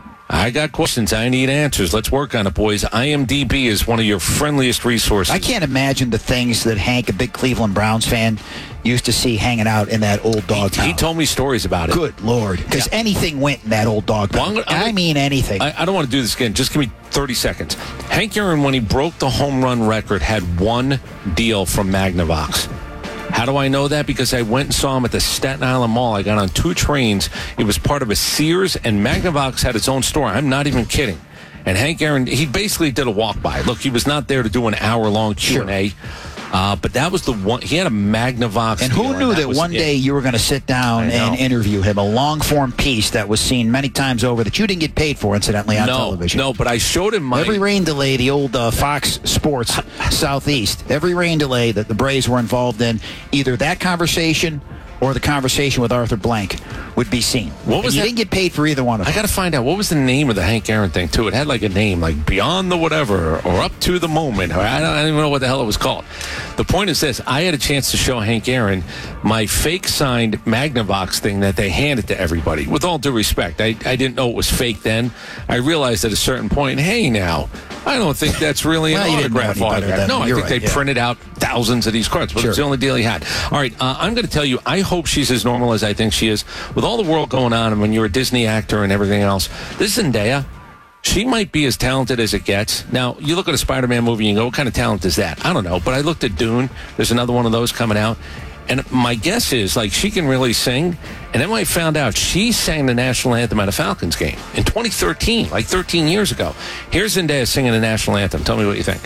[SPEAKER 2] I got questions. I need answers. Let's work on it, boys. I M D B is one of your friendliest resources.
[SPEAKER 1] I can't imagine the things that Hank, a big Cleveland Browns fan, used to see hanging out in that old dog town.
[SPEAKER 2] He, he told me stories about it.
[SPEAKER 1] Good Lord. Because yeah. anything went in that old dog town. Well, I'm gonna, I'm I mean anything.
[SPEAKER 2] I, I don't want to do this again. Just give me thirty seconds. Hank Aaron, when he broke the home run record, had one deal from Magnavox. How do I know that? Because I went and saw him at the Staten Island Mall. I got on two trains. It was part of a Sears, and Magnavox had its own store. I'm not even kidding. And Hank Aaron, he basically did a walk-by. Look, he was not there to do an hour-long Q and A. Sure. Uh, but that was the one. He had a Magnavox.
[SPEAKER 1] And who
[SPEAKER 2] deal,
[SPEAKER 1] knew
[SPEAKER 2] and that,
[SPEAKER 1] that one
[SPEAKER 2] it.
[SPEAKER 1] day you were going to sit down and interview him? A long-form piece that was seen many times over that you didn't get paid for, incidentally, on
[SPEAKER 2] no,
[SPEAKER 1] television.
[SPEAKER 2] No, but I showed him my...
[SPEAKER 1] Every rain delay, the old uh, Fox Sports Southeast, every rain delay that the Braves were involved in, either that conversation or the conversation with Arthur Blank would be seen. What was and you that? Didn't get paid for either one of them.
[SPEAKER 2] I got to find out, what was the name of the Hank Aaron thing, too? It had like a name, like Beyond the Whatever, or Up to the Moment, or I don't, I don't even know what the hell it was called. The point is this, I had a chance to show Hank Aaron my fake signed Magnavox thing that they handed to everybody. With all due respect, I, I didn't know it was fake then. I realized at a certain point, hey now, I don't think that's really an
[SPEAKER 1] well,
[SPEAKER 2] autograph autograph. No, I think right, they yeah. printed out thousands of these cards, but sure. It's the only deal he had. All right, uh, I'm going to tell you, I hope she's as normal as I think she is. With all the world going on, and when you're a Disney actor and everything else, this Zendaya, she might be as talented as it gets. Now, you look at a Spider-Man movie and you go, what kind of talent is that? I don't know, but I looked at Dune. There's another one of those coming out. And my guess is, like, she can really sing. And then I found out she sang the national anthem at a Falcons game in twenty thirteen, like thirteen years ago. Here's Zendaya singing the national anthem. Tell me what you think.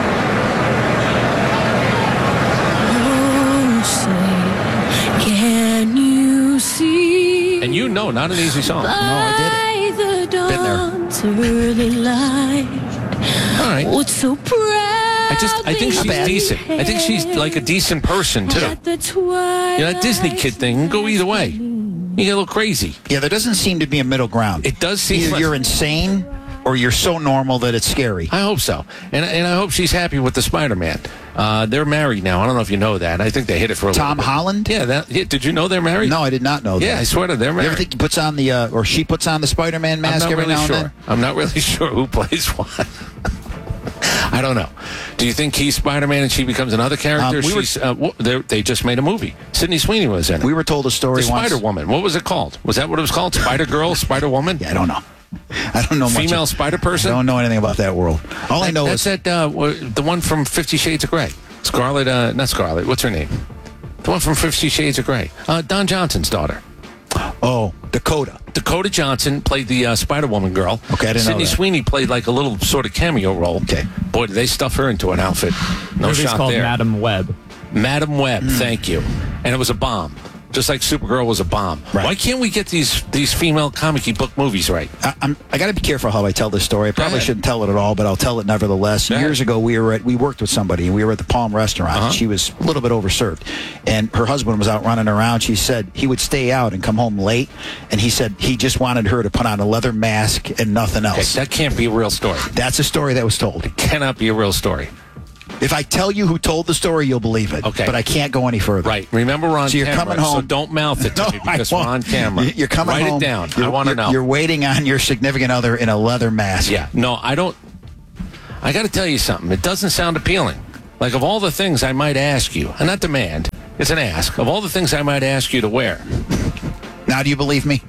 [SPEAKER 22] Can you see?
[SPEAKER 2] And you know, not an easy song.
[SPEAKER 22] No, I did it. Been there.
[SPEAKER 2] All right.
[SPEAKER 22] What's so proud?
[SPEAKER 2] I just, I think she's decent. I think she's like a decent person, too. You know, that Disney kid thing can go either way. You get a little crazy.
[SPEAKER 1] Yeah, there doesn't seem to be a middle ground.
[SPEAKER 2] It does seem
[SPEAKER 1] Either
[SPEAKER 2] like
[SPEAKER 1] you're insane or you're so normal that it's scary.
[SPEAKER 2] I hope so. And and I hope she's happy with the Spider-Man. Uh, they're married now. I don't know if you know that. I think they hit it for a
[SPEAKER 1] Tom
[SPEAKER 2] little bit.
[SPEAKER 1] Holland?
[SPEAKER 2] Yeah, that, yeah. Did you know they're married?
[SPEAKER 1] No, I did not know that.
[SPEAKER 2] Yeah, I swear to they're married.
[SPEAKER 1] You ever think he puts on the, uh, or she puts on the Spider-Man mask every
[SPEAKER 2] really
[SPEAKER 1] now
[SPEAKER 2] sure.
[SPEAKER 1] and then?
[SPEAKER 2] I'm not really sure who plays what. I don't know. Do you think he's Spider-Man and she becomes another character?
[SPEAKER 1] Um, we were-
[SPEAKER 2] She's, uh, w- they- they just made a movie. Sydney Sweeney was in it.
[SPEAKER 1] We were told a story
[SPEAKER 2] The
[SPEAKER 1] once.
[SPEAKER 2] Spider-Woman. What was it called? Was that what it was called? Spider-Girl? Spider-Woman?
[SPEAKER 1] Yeah, I don't know. I don't know much.
[SPEAKER 2] Female
[SPEAKER 1] of-
[SPEAKER 2] Spider-Person?
[SPEAKER 1] I don't know anything about that world. All I know
[SPEAKER 2] That's
[SPEAKER 1] is
[SPEAKER 2] that, uh, w- the one from Fifty Shades of Grey. Scarlet, uh, not Scarlet. What's her name? The one from Fifty Shades of Grey. Uh, Don Johnson's daughter.
[SPEAKER 1] Oh, Dakota.
[SPEAKER 2] Dakota Johnson played the uh, Spider-Woman girl.
[SPEAKER 1] Okay, I didn't know
[SPEAKER 2] Sydney
[SPEAKER 1] that.
[SPEAKER 2] Sweeney played like a little sort of cameo role.
[SPEAKER 1] Okay.
[SPEAKER 2] Boy, did they stuff her into an outfit. No
[SPEAKER 3] Movie's
[SPEAKER 2] shot
[SPEAKER 3] called
[SPEAKER 2] there.
[SPEAKER 3] Madam Web.
[SPEAKER 2] Madam Web, thank you. And it was a bomb. Just like Supergirl was a bomb.
[SPEAKER 1] Right.
[SPEAKER 2] Why can't we get these these female comic book movies right?
[SPEAKER 1] I, I'm, I got to be careful how I tell this story. I probably
[SPEAKER 2] ahead.
[SPEAKER 1] shouldn't tell it at all, but I'll tell it nevertheless.
[SPEAKER 2] Go ahead.
[SPEAKER 1] Years ago, we were at we worked with somebody, and we were at the Palm Restaurant.
[SPEAKER 2] Uh-huh.
[SPEAKER 1] And she was a little bit overserved, and her husband was out running around. She said he would stay out and come home late, and he said he just wanted her to put on a leather mask and nothing
[SPEAKER 2] Okay,
[SPEAKER 1] else.
[SPEAKER 2] that can't be a real story.
[SPEAKER 1] That's a story that was told.
[SPEAKER 2] It cannot be a real story.
[SPEAKER 1] If I tell you who told the story, you'll believe it.
[SPEAKER 2] Okay.
[SPEAKER 1] But I can't go any further.
[SPEAKER 2] Right. Remember, we're on
[SPEAKER 1] So you're
[SPEAKER 2] camera,
[SPEAKER 1] coming home.
[SPEAKER 2] so don't mouth it to
[SPEAKER 1] No,
[SPEAKER 2] me
[SPEAKER 1] I
[SPEAKER 2] because we're
[SPEAKER 1] won't.
[SPEAKER 2] on camera.
[SPEAKER 1] You're coming
[SPEAKER 2] Write
[SPEAKER 1] home.
[SPEAKER 2] it down.
[SPEAKER 1] You're-
[SPEAKER 2] I want to
[SPEAKER 1] you're-
[SPEAKER 2] know.
[SPEAKER 1] You're waiting on your significant other in a leather mask.
[SPEAKER 2] Yeah. No, I don't. I got to tell you something. It doesn't sound appealing. Like, of all the things I might ask you, and not demand, it's an ask. Of all the things I might ask you to wear.
[SPEAKER 1] Now, do you believe me?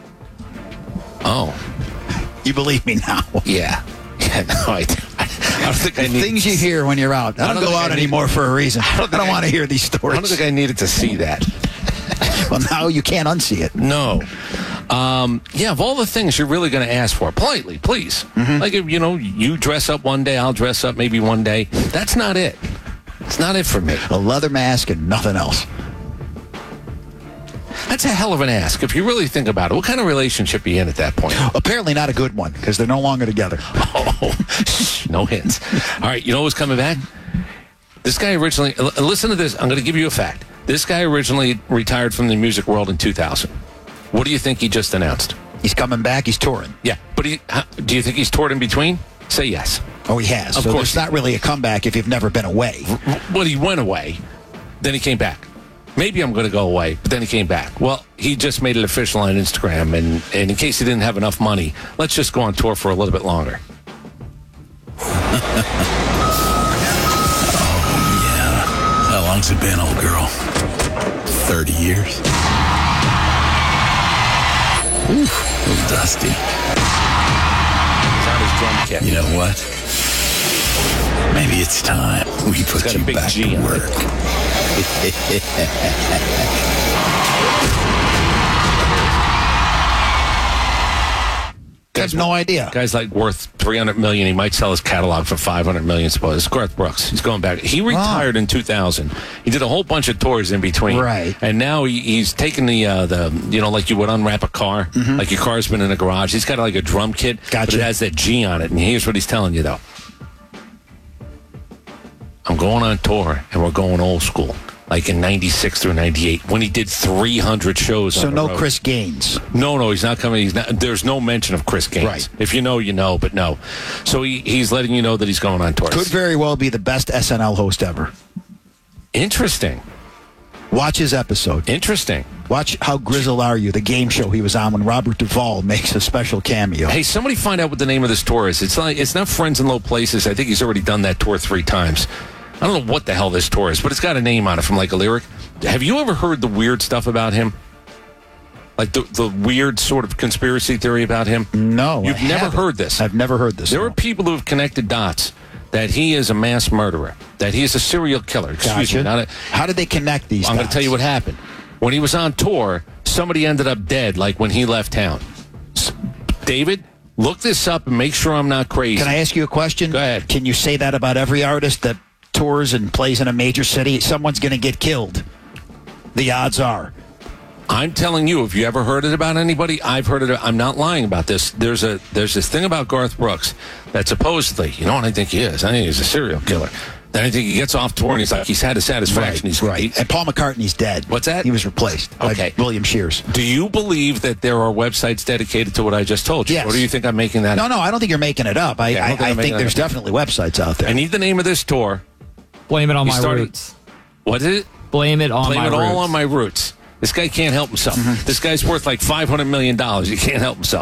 [SPEAKER 2] Oh.
[SPEAKER 1] You believe me now?
[SPEAKER 2] Yeah. Yeah, no, I, I, I don't think I
[SPEAKER 1] The
[SPEAKER 2] need
[SPEAKER 1] things you hear when you're out. I don't,
[SPEAKER 2] don't
[SPEAKER 1] go
[SPEAKER 2] think
[SPEAKER 1] out
[SPEAKER 2] I need-
[SPEAKER 1] anymore for a reason. I don't,
[SPEAKER 2] think I-
[SPEAKER 1] want to hear these
[SPEAKER 2] I
[SPEAKER 1] stories.
[SPEAKER 2] don't think I needed to see that.
[SPEAKER 1] Well, now you can't unsee it.
[SPEAKER 2] No. Um, yeah, of all the things you're really going to ask for, politely, please.
[SPEAKER 1] Mm-hmm.
[SPEAKER 2] Like, if, you know, you dress up one day, I'll dress up maybe one day. That's not it. It's not it for me.
[SPEAKER 1] A leather mask and nothing else.
[SPEAKER 2] That's a hell of an ask. If you really think about it, what kind of relationship are you in at that point?
[SPEAKER 1] Apparently not a good one because they're no longer together.
[SPEAKER 2] Oh, no hints. All right, you know who's coming back? This guy originally, l- listen to this. I'm going to give you a fact. This guy originally retired from the music world in two thousand. What do you think he just announced?
[SPEAKER 1] He's coming back. He's touring.
[SPEAKER 2] Yeah, but he, how, do you think he's toured in between? Say yes.
[SPEAKER 1] Oh, he has.
[SPEAKER 2] Of
[SPEAKER 1] so
[SPEAKER 2] course.
[SPEAKER 1] it's not really a comeback if you've never been away.
[SPEAKER 2] Well, he went away, then he came back. Maybe I'm going to go away, but then he came back. Well, he just made it official on Instagram, and, and in case he didn't have enough money, let's just go on tour for a little bit longer.
[SPEAKER 5] How long's it been, old girl? Thirty years. Oof, a little dusty.
[SPEAKER 2] It's on his drum kit.
[SPEAKER 5] You know what? Maybe it's time we put
[SPEAKER 2] got a
[SPEAKER 5] you
[SPEAKER 2] big
[SPEAKER 5] back
[SPEAKER 2] G
[SPEAKER 5] to
[SPEAKER 2] on it.
[SPEAKER 5] work.
[SPEAKER 1] I have no idea.
[SPEAKER 2] Guy's like worth three hundred million. He might sell his catalog for five hundred million. Suppose it's Garth Brooks. He's going back. He retired in two thousand. He did a whole bunch of tours in between.
[SPEAKER 1] Right.
[SPEAKER 2] And now he, he's taken the uh, the you know like you would unwrap a car,
[SPEAKER 1] Mm-hmm.
[SPEAKER 2] like your car's been in a garage. He's got like a drum kit,
[SPEAKER 1] Gotcha.
[SPEAKER 2] but it has that G on it. And here's what he's telling you though. I'm going on tour, and we're going old school. Like in ninety-six through ninety-eight, when he did three hundred shows.
[SPEAKER 1] So
[SPEAKER 2] on the
[SPEAKER 1] no
[SPEAKER 2] road.
[SPEAKER 1] Chris Gaines.
[SPEAKER 2] No, no, he's not coming. He's not. There's no mention of Chris Gaines.
[SPEAKER 1] Right.
[SPEAKER 2] If you know, you know, but no. So he, he's letting you know that he's going on tour.
[SPEAKER 1] Could very well be the best S N L host ever.
[SPEAKER 2] Interesting.
[SPEAKER 1] Watch his episode.
[SPEAKER 2] Interesting.
[SPEAKER 1] Watch How Grizzled Are You, the game show he was on when Robert Duvall makes a special cameo.
[SPEAKER 2] Hey, somebody find out what the name of this tour is. It's like it's not Friends in Low Places. I think he's already done that tour three times. I don't know what the hell this tour is, but it's got a name on it from like a lyric. Have you ever heard the weird stuff about him? Like the the weird sort of conspiracy theory about him?
[SPEAKER 1] No.
[SPEAKER 2] You've
[SPEAKER 1] I
[SPEAKER 2] never
[SPEAKER 1] haven't.
[SPEAKER 2] heard this.
[SPEAKER 1] I've never heard this.
[SPEAKER 2] There
[SPEAKER 1] no.
[SPEAKER 2] are people who have connected dots that he is a mass murderer, that he is a serial killer. Excuse
[SPEAKER 1] Gotcha.
[SPEAKER 2] me. Not a,
[SPEAKER 1] How did they connect these
[SPEAKER 2] I'm going to
[SPEAKER 1] dots?
[SPEAKER 2] tell you what happened. When he was on tour, somebody ended up dead, like when he left town. S- David, look this up and make sure I'm not crazy.
[SPEAKER 1] Can I ask you a question?
[SPEAKER 2] Go ahead.
[SPEAKER 1] Can you say that about every artist that tours and plays in a major city? Someone's going to get killed. The odds are.
[SPEAKER 2] I'm telling you, if you ever heard it about anybody, I've heard it. I'm not lying about this. There's a there's this thing about Garth Brooks that supposedly, you know what I think he is? I think he's a serial killer. Then I think he gets off tour and he's like, he's had his satisfaction.
[SPEAKER 1] Right,
[SPEAKER 2] he's
[SPEAKER 1] right. And Paul McCartney's dead.
[SPEAKER 2] What's that?
[SPEAKER 1] He was replaced
[SPEAKER 2] Okay.
[SPEAKER 1] by William Shears.
[SPEAKER 2] Do you believe that there are websites dedicated to what I just told you?
[SPEAKER 1] Yes.
[SPEAKER 2] Or do you think I'm making that
[SPEAKER 1] No,
[SPEAKER 2] up?
[SPEAKER 1] no, I don't think you're making it up. I,
[SPEAKER 2] Okay, I
[SPEAKER 1] I,
[SPEAKER 2] don't think
[SPEAKER 1] I
[SPEAKER 2] I'm making
[SPEAKER 1] think
[SPEAKER 2] it
[SPEAKER 1] there's
[SPEAKER 2] up.
[SPEAKER 1] definitely websites out there.
[SPEAKER 2] I need the name of this tour.
[SPEAKER 3] Blame it on
[SPEAKER 2] He
[SPEAKER 3] my
[SPEAKER 2] started-
[SPEAKER 3] roots.
[SPEAKER 2] What is it?
[SPEAKER 3] Blame it on
[SPEAKER 2] Blame
[SPEAKER 3] my
[SPEAKER 2] it
[SPEAKER 3] roots.
[SPEAKER 2] all on my roots. This guy can't help himself.
[SPEAKER 1] Mm-hmm.
[SPEAKER 2] This guy's worth like five hundred million dollars. He can't help himself.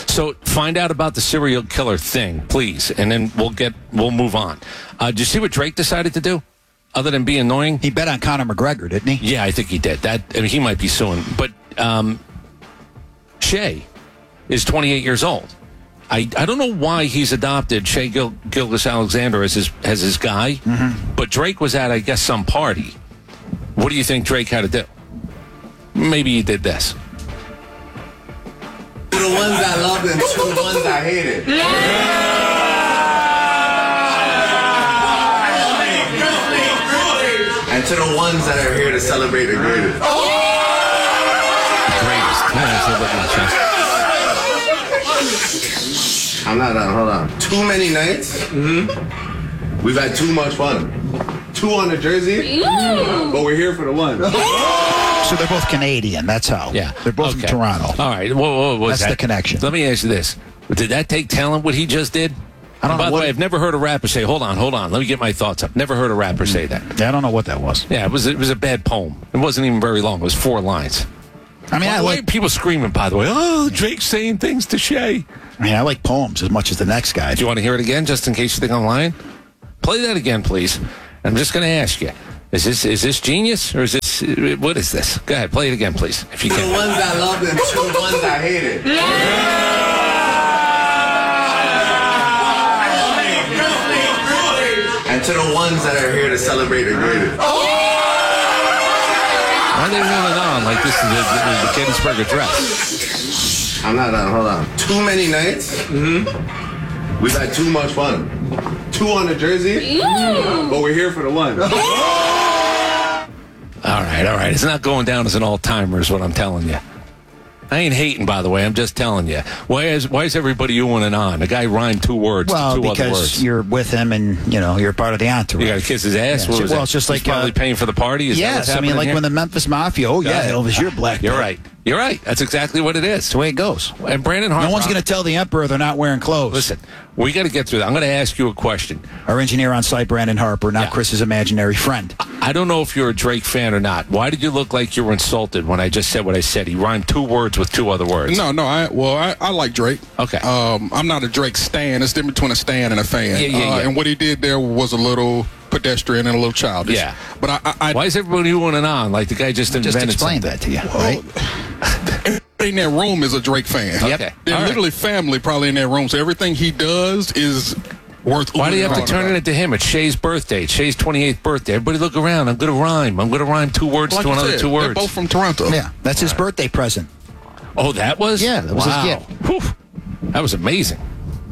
[SPEAKER 2] So find out about the serial killer thing, please, and then we'll get we'll move on. Uh, did you see what Drake decided to do? Other than be annoying,
[SPEAKER 1] he bet on Conor McGregor, didn't he?
[SPEAKER 2] Yeah, I think he did. That I mean, he might be suing, but um, Shay is twenty-eight years old. I, I don't know why he's adopted Shea Gil- Gilgeous-Alexander as his as his guy, mm-hmm. but Drake was at, I guess, some party. What do you think Drake had to do? Maybe he did this.
[SPEAKER 3] To the ones I loved and to the ones I hated. And to the ones that are here to celebrate the greatest. I'm not done. Hold on. Too many nights. Mm-hmm. We've had too much fun. Two on the jersey, mm. but we're here for the one.
[SPEAKER 1] So they're both Canadian. That's how.
[SPEAKER 2] Yeah.
[SPEAKER 1] They're both
[SPEAKER 2] Okay.
[SPEAKER 1] from Toronto.
[SPEAKER 2] All right. Whoa, whoa, what's
[SPEAKER 1] That's
[SPEAKER 2] that?
[SPEAKER 1] the connection.
[SPEAKER 2] Let me ask you this. Did that take talent, what he just did?
[SPEAKER 1] I don't
[SPEAKER 2] and by
[SPEAKER 1] know
[SPEAKER 2] the
[SPEAKER 1] what-
[SPEAKER 2] way, I've never heard a rapper say, hold on, hold on, let me get my thoughts up. Never heard a rapper say that.
[SPEAKER 1] Yeah, I don't know what that was.
[SPEAKER 2] Yeah, it was it was a bad poem. It wasn't even very long. It was four lines.
[SPEAKER 1] I mean,
[SPEAKER 2] By
[SPEAKER 1] I
[SPEAKER 2] the way,
[SPEAKER 1] like
[SPEAKER 2] people screaming, by the way, oh, Drake's saying things to Shay.
[SPEAKER 1] I mean, I like poems as much as the next guy.
[SPEAKER 2] Do you want to hear it again, just in case you think I'm lying? Play that again, please. I'm just going to ask you, is this is this genius, or is this, what is this? Go ahead, play it again, please, if you
[SPEAKER 3] To the
[SPEAKER 2] can.
[SPEAKER 3] ones I loved and to the ones I hated. And to the ones that are here to celebrate the greatest.
[SPEAKER 2] Why are they rolling on like this is the, the, the Gettysburg Address?
[SPEAKER 3] I'm not done. Hold on. Too many nights. Mm-hmm. We've had too much fun. Two on the jersey, mm. but we're here for the one.
[SPEAKER 2] All right, all right. It's not going down as an all-timer is what I'm telling you. I ain't hating, by the way. I'm just telling you. Why is why is everybody oohing and on? The guy rhymed two words
[SPEAKER 1] Well,
[SPEAKER 2] to two other
[SPEAKER 1] because
[SPEAKER 2] words.
[SPEAKER 1] you're with him and, you know, you're part of the entourage.
[SPEAKER 2] You got to kiss his ass?
[SPEAKER 1] Yeah,
[SPEAKER 2] What was
[SPEAKER 1] well,
[SPEAKER 2] that?
[SPEAKER 1] it's just
[SPEAKER 2] He's
[SPEAKER 1] like,
[SPEAKER 2] probably
[SPEAKER 1] uh,
[SPEAKER 2] paying for the party? Is that
[SPEAKER 1] yes,
[SPEAKER 2] what's
[SPEAKER 1] I mean,
[SPEAKER 2] happening
[SPEAKER 1] like
[SPEAKER 2] here?
[SPEAKER 1] when the Memphis Mafia, oh,
[SPEAKER 2] Go
[SPEAKER 1] yeah,
[SPEAKER 2] ahead.
[SPEAKER 1] Elvis, you're black.
[SPEAKER 2] You're
[SPEAKER 1] belt.
[SPEAKER 2] right. You're right. That's exactly what it is.
[SPEAKER 1] That's the way it goes.
[SPEAKER 2] And Brandon Hart.
[SPEAKER 1] No one's going to tell the Emperor they're not wearing clothes.
[SPEAKER 2] Listen, we got to get through that. I'm going to ask you a question.
[SPEAKER 1] Our engineer on site, Brandon Harper, not
[SPEAKER 2] Yeah.
[SPEAKER 1] Chris's imaginary friend.
[SPEAKER 2] I don't know if you're a Drake fan or not. Why did you look like you were insulted when I just said what I said? He rhymed two words with two other words.
[SPEAKER 6] No, no. I well, I, I like Drake.
[SPEAKER 2] Okay.
[SPEAKER 6] Um, I'm not a Drake stan. It's different between a stan and a fan.
[SPEAKER 2] Yeah, yeah,
[SPEAKER 6] uh,
[SPEAKER 2] yeah.
[SPEAKER 6] And what he did there was a little pedestrian and a little childish.
[SPEAKER 2] Yeah.
[SPEAKER 6] But I, I, I
[SPEAKER 2] Why is everybody oohing and on like the guy just
[SPEAKER 1] Just
[SPEAKER 2] invented
[SPEAKER 1] explain
[SPEAKER 2] something?
[SPEAKER 1] that to you, right?
[SPEAKER 6] in that room is a Drake fan.
[SPEAKER 2] Okay.
[SPEAKER 6] They're
[SPEAKER 2] All right.
[SPEAKER 6] literally family probably in that room. So everything he does is worth.
[SPEAKER 2] Why do you have to
[SPEAKER 6] oohing
[SPEAKER 2] turn
[SPEAKER 6] about.
[SPEAKER 2] it into him? It's Shay's birthday. It's Shay's twenty-eighth birthday. Everybody look around. I'm going to rhyme. I'm going to rhyme two words
[SPEAKER 6] Like
[SPEAKER 2] to
[SPEAKER 6] you
[SPEAKER 2] another
[SPEAKER 6] said,
[SPEAKER 2] two
[SPEAKER 6] they're
[SPEAKER 2] words.
[SPEAKER 6] both from Toronto.
[SPEAKER 1] Yeah, that's his birthday present.
[SPEAKER 2] Oh, that was?
[SPEAKER 1] Yeah, that was his
[SPEAKER 2] wow.
[SPEAKER 1] gift.
[SPEAKER 2] Whew. That was amazing.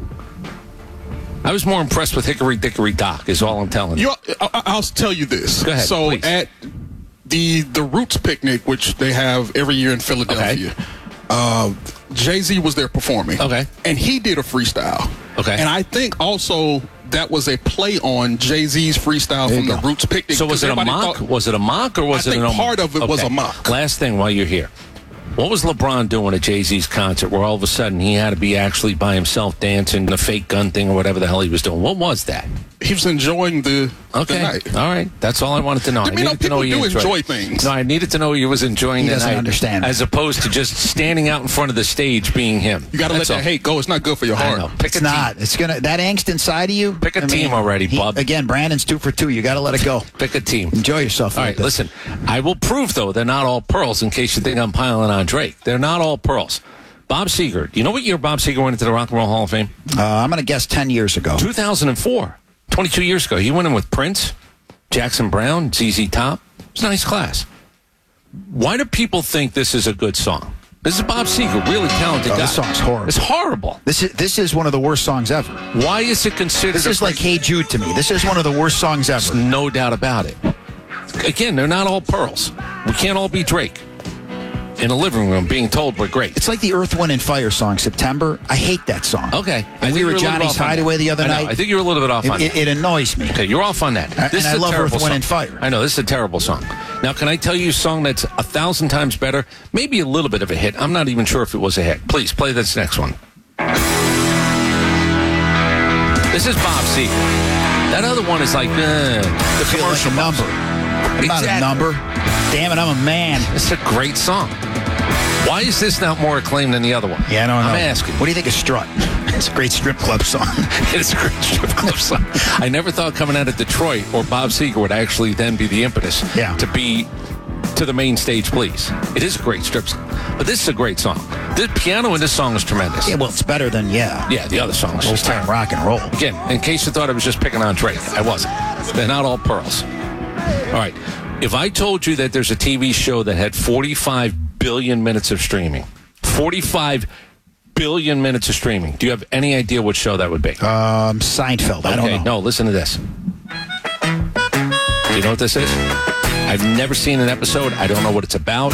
[SPEAKER 2] I was more impressed with Hickory Dickory Dock, is all I'm telling you.
[SPEAKER 6] You, I, I'll tell you this.
[SPEAKER 2] Go ahead,
[SPEAKER 6] So
[SPEAKER 2] please.
[SPEAKER 6] at the the Roots picnic, which they have every year in Philadelphia, uh, Jay-Z was there performing.
[SPEAKER 2] Okay.
[SPEAKER 6] And he did a freestyle.
[SPEAKER 2] Okay.
[SPEAKER 6] And I think also that was a play on Jay-Z's freestyle
[SPEAKER 1] There
[SPEAKER 6] from
[SPEAKER 1] you
[SPEAKER 6] the
[SPEAKER 1] go.
[SPEAKER 6] Roots picnic.
[SPEAKER 2] So was it a
[SPEAKER 6] 'cause everybody
[SPEAKER 2] mock?
[SPEAKER 6] thought-
[SPEAKER 2] was it a mock or was
[SPEAKER 6] I
[SPEAKER 2] it
[SPEAKER 6] think
[SPEAKER 2] an
[SPEAKER 6] part of it was
[SPEAKER 2] Okay.
[SPEAKER 6] a mock.
[SPEAKER 2] Last thing while you're here. What was LeBron doing at Jay-Z's concert where all of a sudden he had to be actually by himself dancing the fake gun thing or whatever the hell he was doing? What was that?
[SPEAKER 6] He was enjoying the,
[SPEAKER 2] Okay.
[SPEAKER 6] the night.
[SPEAKER 2] All right. That's all I wanted to know.
[SPEAKER 6] I mean, no,
[SPEAKER 2] needed to know
[SPEAKER 6] people
[SPEAKER 2] you
[SPEAKER 6] do
[SPEAKER 2] enjoyed
[SPEAKER 6] enjoy
[SPEAKER 2] it.
[SPEAKER 6] things.
[SPEAKER 2] No, I needed to know you was enjoying
[SPEAKER 1] He
[SPEAKER 2] the
[SPEAKER 1] doesn't
[SPEAKER 2] night
[SPEAKER 1] understand that.
[SPEAKER 2] as opposed to just standing out in front of the stage being him.
[SPEAKER 6] You got to let
[SPEAKER 2] That's
[SPEAKER 6] that
[SPEAKER 2] all.
[SPEAKER 6] hate go. It's not good for your
[SPEAKER 2] I
[SPEAKER 6] heart.
[SPEAKER 2] know. Pick
[SPEAKER 1] It's
[SPEAKER 2] a team.
[SPEAKER 1] not. It's gonna that angst inside of you.
[SPEAKER 2] Pick a
[SPEAKER 1] I
[SPEAKER 2] team
[SPEAKER 1] mean,
[SPEAKER 2] already,
[SPEAKER 1] he-
[SPEAKER 2] bub.
[SPEAKER 1] Again, Brandon's two for two. You got to let it go.
[SPEAKER 2] Pick a team.
[SPEAKER 1] Enjoy yourself. a
[SPEAKER 2] All
[SPEAKER 1] little
[SPEAKER 2] right,
[SPEAKER 1] bit.
[SPEAKER 2] listen. I will prove, though, they're not all pearls in case you think I'm piling on Drake. They're not all pearls. Bob Seger. Do you know what year Bob Seger went into the Rock and Roll Hall of Fame?
[SPEAKER 1] Uh, I'm going to guess ten years ago.
[SPEAKER 2] two thousand four. twenty-two years ago. He went in with Prince, Jackson Brown, Z Z Top. It's a nice class. Why do people think this is a good song? This is Bob Seger, really talented
[SPEAKER 1] Oh,
[SPEAKER 2] guy.
[SPEAKER 1] this song's horrible.
[SPEAKER 2] It's horrible.
[SPEAKER 1] This is this is one of the worst songs ever.
[SPEAKER 2] Why is it considered
[SPEAKER 1] This
[SPEAKER 2] a
[SPEAKER 1] is like
[SPEAKER 2] great-
[SPEAKER 1] Hey Jude to me. This is one of the worst songs ever.
[SPEAKER 2] No doubt about it. Again, they're not all pearls. We can't all be Drake in a living room being told we're great.
[SPEAKER 1] It's like the Earth, Wind, and Fire song, September. I hate that song.
[SPEAKER 2] Okay.
[SPEAKER 1] And we were at Johnny's Hideaway the other
[SPEAKER 2] I know.
[SPEAKER 1] night.
[SPEAKER 2] I think you're a little bit off
[SPEAKER 1] It,
[SPEAKER 2] on
[SPEAKER 1] it,
[SPEAKER 2] that.
[SPEAKER 1] it annoys me.
[SPEAKER 2] Okay, you're off on that.
[SPEAKER 1] And
[SPEAKER 2] This
[SPEAKER 1] I
[SPEAKER 2] is a
[SPEAKER 1] love
[SPEAKER 2] terrible
[SPEAKER 1] Earth, Wind,
[SPEAKER 2] song.
[SPEAKER 1] and Fire.
[SPEAKER 2] I know, this is a terrible song. Now, can I tell you a song that's a thousand times better? Maybe a little bit of a hit. I'm not even sure if it was a hit. Please, play this next one. This is Bob Seger. That other one is like, uh, the
[SPEAKER 1] Feel like
[SPEAKER 2] commercial
[SPEAKER 1] a number. I'm not a
[SPEAKER 2] Exactly.
[SPEAKER 1] number. Damn it, I'm a man.
[SPEAKER 2] It's a great song. Why is this not more acclaimed than the other one?
[SPEAKER 1] Yeah, I don't know.
[SPEAKER 2] I'm asking.
[SPEAKER 1] What do you think of Strut? It's a great strip club song.
[SPEAKER 2] It's a great strip club song. I never thought coming out of Detroit or Bob Seger would actually then be the impetus
[SPEAKER 1] yeah.
[SPEAKER 2] to be to the main stage, please. It is a great strip song. But this is a great song. The piano in this song is tremendous.
[SPEAKER 1] Yeah, well, it's better than, yeah.
[SPEAKER 2] Yeah, the other songs.
[SPEAKER 1] Old time rock and roll.
[SPEAKER 2] Again, in case you thought I was just picking on Drake, I wasn't. They're not all pearls. All right. If I told you that there's a T V show that had forty-five billion minutes of streaming, forty-five billion minutes of streaming, do you have any idea what show that would be?
[SPEAKER 1] Um, Seinfeld. I
[SPEAKER 2] okay,
[SPEAKER 1] don't know.
[SPEAKER 2] No, listen to this. Do you know what this is? I've never seen an episode. I don't know what it's about.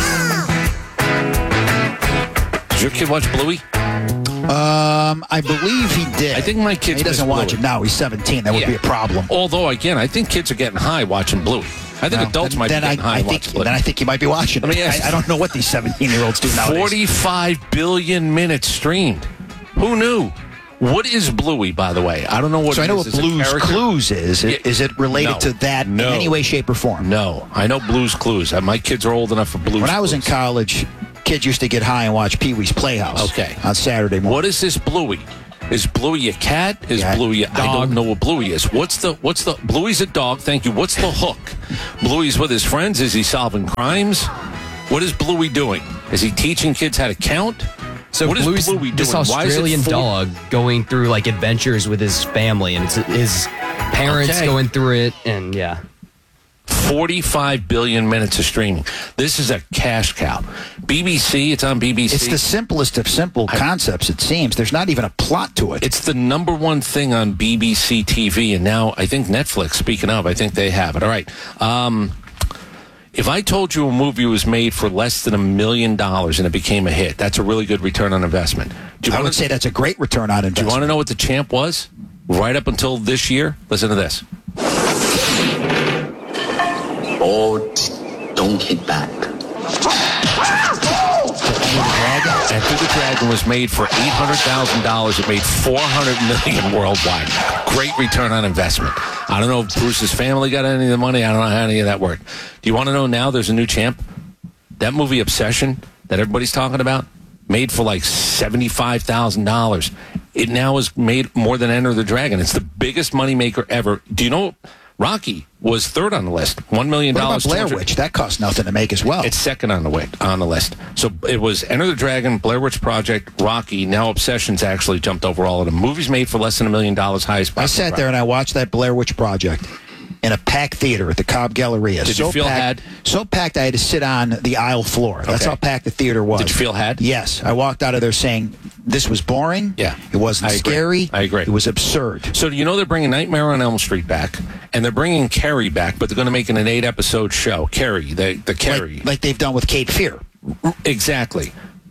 [SPEAKER 2] Did your kid watch Bluey?
[SPEAKER 1] Um, I believe he did.
[SPEAKER 2] I think my kid.
[SPEAKER 1] He doesn't watch
[SPEAKER 2] Bluey.
[SPEAKER 1] it now. He's seventeen. That would
[SPEAKER 2] yeah.
[SPEAKER 1] be a problem.
[SPEAKER 2] Although, again, I think kids are getting high watching Bluey. I think
[SPEAKER 1] well,
[SPEAKER 2] adults
[SPEAKER 1] then,
[SPEAKER 2] might
[SPEAKER 1] then
[SPEAKER 2] be getting
[SPEAKER 1] I,
[SPEAKER 2] high
[SPEAKER 1] I
[SPEAKER 2] watching
[SPEAKER 1] think,
[SPEAKER 2] Bluey.
[SPEAKER 1] Then I think you might be watching it. I, I don't know what these seventeen-year-olds do nowadays.
[SPEAKER 2] forty-five billion minutes streamed. Who knew? What is Bluey, by the way? I don't know what
[SPEAKER 1] so
[SPEAKER 2] it
[SPEAKER 1] I know
[SPEAKER 2] is.
[SPEAKER 1] what
[SPEAKER 2] Is
[SPEAKER 1] Blue's Clues is.
[SPEAKER 2] Yeah.
[SPEAKER 1] Is it related
[SPEAKER 2] no.
[SPEAKER 1] to that
[SPEAKER 2] no.
[SPEAKER 1] in any way, shape, or form?
[SPEAKER 2] No. I know Blue's Clues. My kids are old enough for Blue's
[SPEAKER 1] When I was
[SPEAKER 2] Clues.
[SPEAKER 1] in college, kids used to get high and watch Pee-wee's Playhouse.
[SPEAKER 2] Okay.
[SPEAKER 1] On Saturday morning.
[SPEAKER 2] What is this Bluey? Is Bluey a cat? Is
[SPEAKER 1] yeah,
[SPEAKER 2] Bluey a
[SPEAKER 1] dog.
[SPEAKER 2] I don't know what Bluey is. What's the what's the Bluey's a dog, thank you. What's the hook? Bluey's with his friends. Is he solving crimes? What is Bluey doing? Is he teaching kids how to count?
[SPEAKER 7] So
[SPEAKER 2] what is
[SPEAKER 7] Bluey's
[SPEAKER 2] Bluey doing?
[SPEAKER 7] this
[SPEAKER 2] Why is it
[SPEAKER 7] Australian
[SPEAKER 2] for-
[SPEAKER 7] dog going through like adventures with his family, and it's his parents
[SPEAKER 2] Okay.
[SPEAKER 7] going through it, and yeah.
[SPEAKER 2] forty-five billion minutes of streaming. This is a cash cow. B B C, it's on B B C.
[SPEAKER 1] It's the simplest of simple I, concepts, it seems. There's not even a plot to it.
[SPEAKER 2] It's the number one thing on B B C T V, and now I think Netflix, speaking of, I think they have it. All right. Um, if I told you a movie was made for less than a million dollars and it became a hit, that's a really good return on investment. Do you
[SPEAKER 1] I
[SPEAKER 2] wanna,
[SPEAKER 1] would say that's a great return on investment.
[SPEAKER 2] Do you want to know what the champ was? Right up until this year? Listen to this.
[SPEAKER 11] Boat, don't hit back.
[SPEAKER 2] Enter the Dragon was made for eight hundred thousand dollars. It made four hundred million dollars worldwide. Great return on investment. I don't know if Bruce's family got any of the money. I don't know how any of that worked. Do you want to know now there's a new champ? That movie Obsession that everybody's talking about, made for like seventy-five thousand dollars. It now is made more than Enter the Dragon. It's the biggest moneymaker ever. Do you know Rocky was third on the list, one million dollars.
[SPEAKER 1] What about Blair Witch? That cost nothing to make as well.
[SPEAKER 2] It's second on the way, on the list. So it was Enter the Dragon, Blair Witch Project, Rocky. Now Obsession's actually jumped over all of them. Movies made for less than a million dollars, highest.
[SPEAKER 1] I sat there and I watched that Blair Witch Project in a packed theater at the Cobb Galleria.
[SPEAKER 2] Did
[SPEAKER 1] so
[SPEAKER 2] you feel
[SPEAKER 1] packed,
[SPEAKER 2] had?
[SPEAKER 1] So packed I had to sit on the aisle floor. That's
[SPEAKER 2] Okay.
[SPEAKER 1] how packed the theater was.
[SPEAKER 2] Did you feel had?
[SPEAKER 1] Yes. I walked out of there saying, this was boring.
[SPEAKER 2] Yeah.
[SPEAKER 1] It wasn't
[SPEAKER 2] I agree.
[SPEAKER 1] scary.
[SPEAKER 2] I agree.
[SPEAKER 1] It was absurd.
[SPEAKER 2] So you know they're bringing Nightmare on Elm Street back, and they're bringing Carrie back, but they're going to make it an eight-episode show. Carrie, the, the Carrie.
[SPEAKER 1] Like, like they've done with Cape Fear.
[SPEAKER 2] Exactly.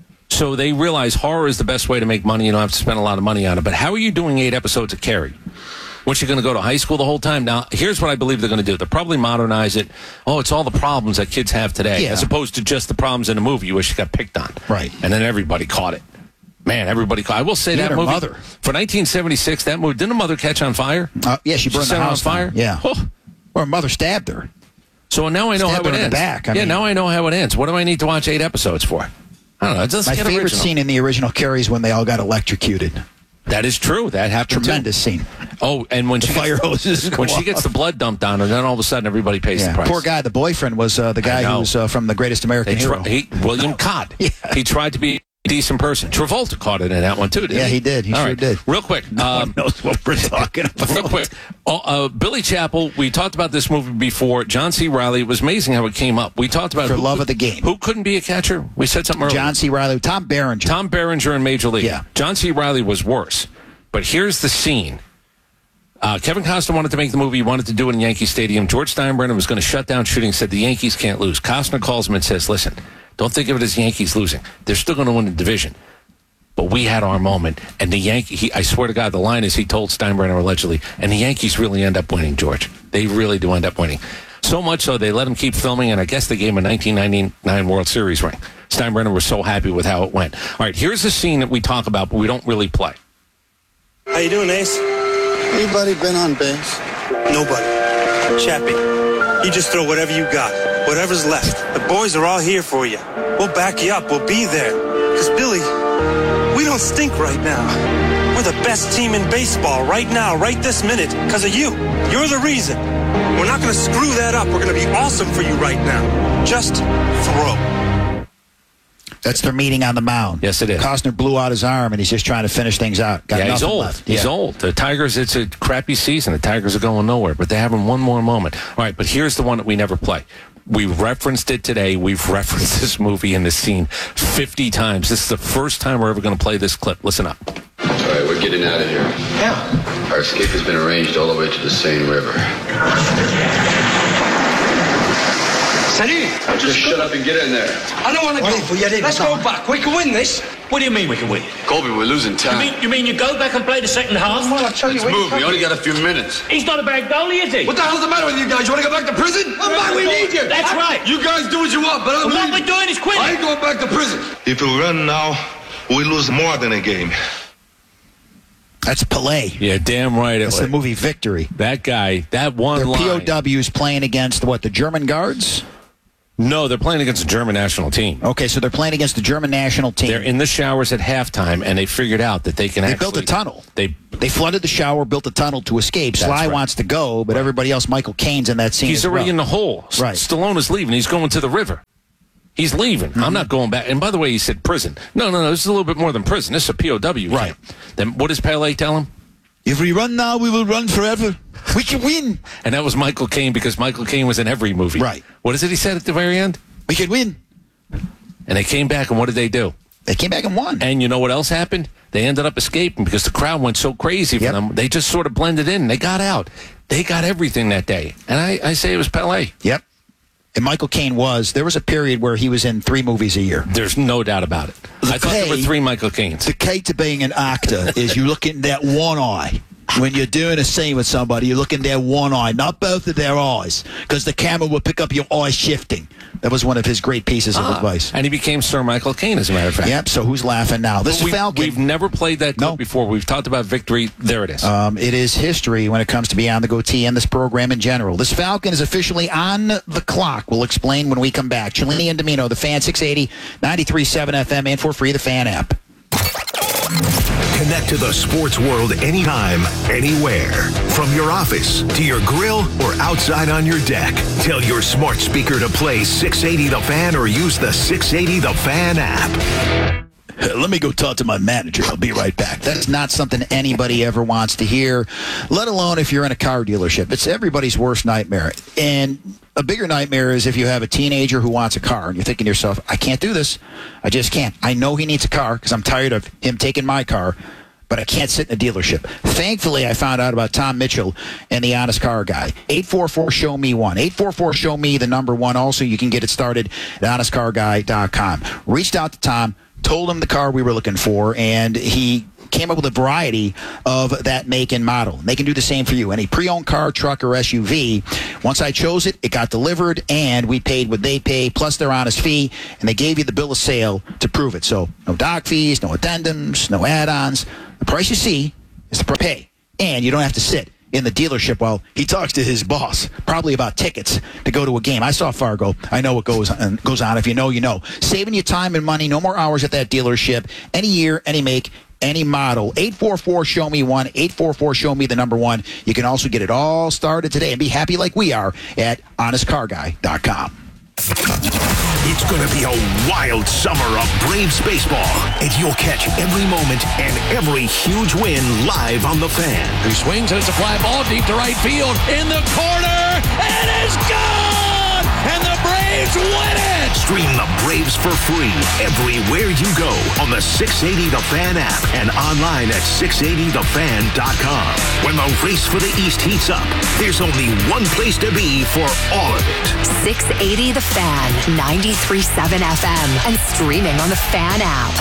[SPEAKER 2] So they realize horror is the best way to make money. You don't have to spend a lot of money on it. But how are you doing eight episodes of Carrie? What, you going to go to high school the whole time? Now, here's what I believe they're going to do. They'll probably modernize it. Oh, it's all the problems that kids have today,
[SPEAKER 1] Yeah.
[SPEAKER 2] as opposed to just the problems in a movie you wish you got picked on.
[SPEAKER 1] Right.
[SPEAKER 2] And then everybody caught it. Man, everybody caught it. I will say
[SPEAKER 1] Even
[SPEAKER 2] that
[SPEAKER 1] her
[SPEAKER 2] movie.
[SPEAKER 1] mother.
[SPEAKER 2] For nineteen seventy-six, that movie, didn't a mother catch on fire?
[SPEAKER 1] Uh, yeah, she burned
[SPEAKER 2] set
[SPEAKER 1] the
[SPEAKER 2] her
[SPEAKER 1] house
[SPEAKER 2] on fire.
[SPEAKER 1] down. Yeah.
[SPEAKER 2] Oh.
[SPEAKER 1] Or her mother stabbed her.
[SPEAKER 2] So now I know
[SPEAKER 1] Stabbed
[SPEAKER 2] how
[SPEAKER 1] her
[SPEAKER 2] it
[SPEAKER 1] in the
[SPEAKER 2] ends.
[SPEAKER 1] back. I
[SPEAKER 2] yeah,
[SPEAKER 1] mean-
[SPEAKER 2] now I know how it ends. What do I need to watch eight episodes for? I don't know. Just
[SPEAKER 1] My
[SPEAKER 2] get
[SPEAKER 1] favorite
[SPEAKER 2] original.
[SPEAKER 1] scene in the original Carrie is when they all got electrocuted.
[SPEAKER 2] That is true. That happened.
[SPEAKER 1] Tremendous
[SPEAKER 2] too.
[SPEAKER 1] scene.
[SPEAKER 2] Oh, and when
[SPEAKER 1] The
[SPEAKER 2] she
[SPEAKER 1] fire
[SPEAKER 2] gets,
[SPEAKER 1] hoses go
[SPEAKER 2] when she
[SPEAKER 1] off.
[SPEAKER 2] gets the blood dumped on her, then all of a sudden everybody pays
[SPEAKER 1] Yeah.
[SPEAKER 2] the price.
[SPEAKER 1] Poor guy. The boyfriend was uh, the
[SPEAKER 2] I
[SPEAKER 1] guy
[SPEAKER 2] know.
[SPEAKER 1] who was uh, from The Greatest American
[SPEAKER 2] They
[SPEAKER 1] Hero.
[SPEAKER 2] tri- he, William Cott.
[SPEAKER 1] Yeah.
[SPEAKER 2] He tried to be a decent person. Travolta caught it in that one too, didn't
[SPEAKER 1] Yeah,
[SPEAKER 2] he?
[SPEAKER 1] he did. He
[SPEAKER 2] All
[SPEAKER 1] sure
[SPEAKER 2] right.
[SPEAKER 1] did.
[SPEAKER 2] Real quick.
[SPEAKER 1] No
[SPEAKER 2] um,
[SPEAKER 1] one knows what we're talking about.
[SPEAKER 2] Real quick. Oh, uh, Billy Chappell, we talked about this movie before. John C. Reilly, it was amazing how it came up. We talked about
[SPEAKER 1] For
[SPEAKER 2] who
[SPEAKER 1] love
[SPEAKER 2] could-
[SPEAKER 1] of the game.
[SPEAKER 2] Who couldn't be a catcher? We said something earlier.
[SPEAKER 1] John C. Reilly, Tom Berenger.
[SPEAKER 2] Tom Berenger in Major League.
[SPEAKER 1] Yeah.
[SPEAKER 2] John C. Reilly was worse. But here's the scene. Uh, Kevin Costner wanted to make the movie. He wanted to do it in Yankee Stadium. George Steinbrenner was going to shut down shooting, said the Yankees can't lose. Costner calls him and says, listen, don't think of it as Yankees losing. They're still going to win the division. But we had our moment. And the Yankee, he, I swear to God, the line is he told Steinbrenner allegedly, and the Yankees really end up winning, George. They really do end up winning. So much so they let him keep filming, and I guess they gave him a nineteen ninety-nine World Series ring. Steinbrenner was so happy with how it went. All right, here's the scene that we talk about, but we don't really play.
[SPEAKER 23] How you doing, Ace? Anybody been on base? Nobody. Chappie, you just throw whatever you got. whatever's left. The boys are all here for you. We'll back you up. We'll be there. Because, Billy, we don't stink right now. We're the best team in baseball right now, right this minute, because of you. You're the reason. We're not going to screw that up. We're going to be awesome for you right now. Just throw.
[SPEAKER 1] That's their meeting on the mound.
[SPEAKER 2] Yes, it is.
[SPEAKER 1] Costner blew out his arm, and he's just trying to finish things out. Got
[SPEAKER 2] yeah, he's old.
[SPEAKER 1] Left.
[SPEAKER 2] He's
[SPEAKER 1] yeah.
[SPEAKER 2] old. The Tigers, it's a crappy season. The Tigers are going nowhere, but they're having one more moment. All right, but here's the one that we never play. We referenced it today. We've referenced this movie and this scene fifty times. This is the first time we're ever going to play this clip. Listen up.
[SPEAKER 8] All right, we're getting out of here.
[SPEAKER 23] Yeah.
[SPEAKER 8] Our escape has been arranged all the way to the Seine River.
[SPEAKER 23] Salut!
[SPEAKER 8] Just shut up and get in there.
[SPEAKER 23] I don't want to go. Let's go back. We can win this.
[SPEAKER 4] What do you mean we can win?
[SPEAKER 8] Colby, we're losing time.
[SPEAKER 4] You mean you mean you go back and play the second half?
[SPEAKER 23] Well, I'll tell you
[SPEAKER 8] Let's
[SPEAKER 23] what.
[SPEAKER 8] move. We only got a few minutes.
[SPEAKER 4] He's not a bad goalie, is he?
[SPEAKER 8] What the hell's the matter with you guys? You want to go back to prison?
[SPEAKER 23] Come back, we need you.
[SPEAKER 4] That's right.
[SPEAKER 8] You guys do what you want, but I'm
[SPEAKER 4] Well, what
[SPEAKER 8] leaving.
[SPEAKER 4] we're doing is quitting.
[SPEAKER 8] I ain't going back to prison.
[SPEAKER 23] If we run now, we lose more than a game.
[SPEAKER 1] That's Pelé.
[SPEAKER 2] Yeah, damn right.
[SPEAKER 1] That's the movie Victory.
[SPEAKER 2] That guy, that one
[SPEAKER 1] They're
[SPEAKER 2] line.
[SPEAKER 1] P O Ws playing against, what, the German guards?
[SPEAKER 2] No, they're playing against the German national team.
[SPEAKER 1] Okay, so they're playing against the German national team.
[SPEAKER 2] They're in the showers at halftime, and they figured out that they can
[SPEAKER 1] They
[SPEAKER 2] actually...
[SPEAKER 1] built a tunnel.
[SPEAKER 2] They
[SPEAKER 1] They flooded the shower, built a tunnel to escape.
[SPEAKER 2] That's
[SPEAKER 1] Sly
[SPEAKER 2] right.
[SPEAKER 1] wants to go, but everybody else, Michael Caine's in that scene
[SPEAKER 2] He's
[SPEAKER 1] as
[SPEAKER 2] already
[SPEAKER 1] well.
[SPEAKER 2] in the hole.
[SPEAKER 1] Right.
[SPEAKER 2] Stallone is leaving. He's going to the river. He's leaving.
[SPEAKER 1] Mm-hmm.
[SPEAKER 2] I'm not going back. And by the way, he said prison. No, no, no. This is a little bit more than prison. This is a P O W
[SPEAKER 1] Right.
[SPEAKER 2] camp. Then what does Pelé tell him?
[SPEAKER 1] If we run now, we will run forever. We can win.
[SPEAKER 2] And that was Michael Caine because Michael Caine was in every movie.
[SPEAKER 1] Right.
[SPEAKER 2] What is it he said at the very end?
[SPEAKER 1] We can win.
[SPEAKER 2] And they came back, and what did they do?
[SPEAKER 1] They came back and won.
[SPEAKER 2] And you know what else happened? They ended up escaping because the crowd went so crazy for
[SPEAKER 1] Yep.
[SPEAKER 2] them. They just sort of blended in. They got out. They got everything that day. And I, I say it was Pelé.
[SPEAKER 1] Yep. And Michael Caine was, there was a period where he was in three movies a year.
[SPEAKER 2] There's no doubt about it.
[SPEAKER 1] The
[SPEAKER 2] I thought there were
[SPEAKER 1] key-
[SPEAKER 2] three Michael Caines.
[SPEAKER 1] The key to being an actor is you look in that one eye. When you're doing a scene with somebody, you look in their one eye, not both of their eyes, because the camera will pick up your eye shifting. That was one of his great pieces of
[SPEAKER 2] Ah,
[SPEAKER 1] advice.
[SPEAKER 2] And he became Sir Michael Caine, as a matter of fact.
[SPEAKER 1] Yep, so who's laughing now? This
[SPEAKER 2] But we've,
[SPEAKER 1] Falcon.
[SPEAKER 2] we've never played that clip
[SPEAKER 1] No.
[SPEAKER 2] before. We've talked about Victory. There it is.
[SPEAKER 1] Um, it is history when it comes to Beyond the Goatee and this program in general. This Falcon is officially on the clock. We'll explain when we come back. Cellini and Domino, the Fan, six eighty, ninety-three point seven F M, and for free, the Fan app.
[SPEAKER 13] Connect to the sports world anytime, anywhere. From your office to your grill or outside on your deck. Tell your smart speaker to play six eighty The Fan or use the six eighty The Fan app.
[SPEAKER 1] Let me go talk to my manager. I'll be right back. That's not something anybody ever wants to hear, let alone if you're in a car dealership. It's everybody's worst nightmare. And a bigger nightmare is if you have a teenager who wants a car and you're thinking to yourself, I can't do this. I just can't. I know he needs a car because I'm tired of him taking my car, but I can't sit in a dealership. Thankfully, I found out about Tom Mitchell and the Honest Car Guy. eight four four, show me one. eight four four, show me the number one. Also, you can get it started at honest car guy dot com. Reached out to Tom, told him the car we were looking for, and he came up with a variety of that make and model. They can do the same for you. Any pre-owned car, truck, or S U V. Once I chose it, it got delivered, and we paid what they pay, plus their honest fee, and they gave you the bill of sale to prove it. So no doc fees, no addendums, no add-ons. The price you see is the price you pay, and you don't have to sit in the dealership while he talks to his boss, probably about tickets to go to a game. I saw Fargo. I know what goes on, goes on. If you know, you know. Saving you time and money. No more hours at that dealership. Any year, any make, any model. eight four four, show me one. eight four four, show me the number one. You can also get it all started today and be happy like we are at honest car guy dot com.
[SPEAKER 13] It's going to be a wild summer of Braves baseball, and you'll catch every moment and every huge win live on The Fan.
[SPEAKER 2] He swings, and it's a fly ball deep to right field. In the corner, and it's gone! And the Braves win it!
[SPEAKER 13] Stream the Braves for free everywhere you go on the six eighty The Fan app and online at six eighty the fan dot com. When the race for the East heats up, there's only one place to be for all of it.
[SPEAKER 14] six eighty The Fan, ninety-three point seven F M, and streaming on the Fan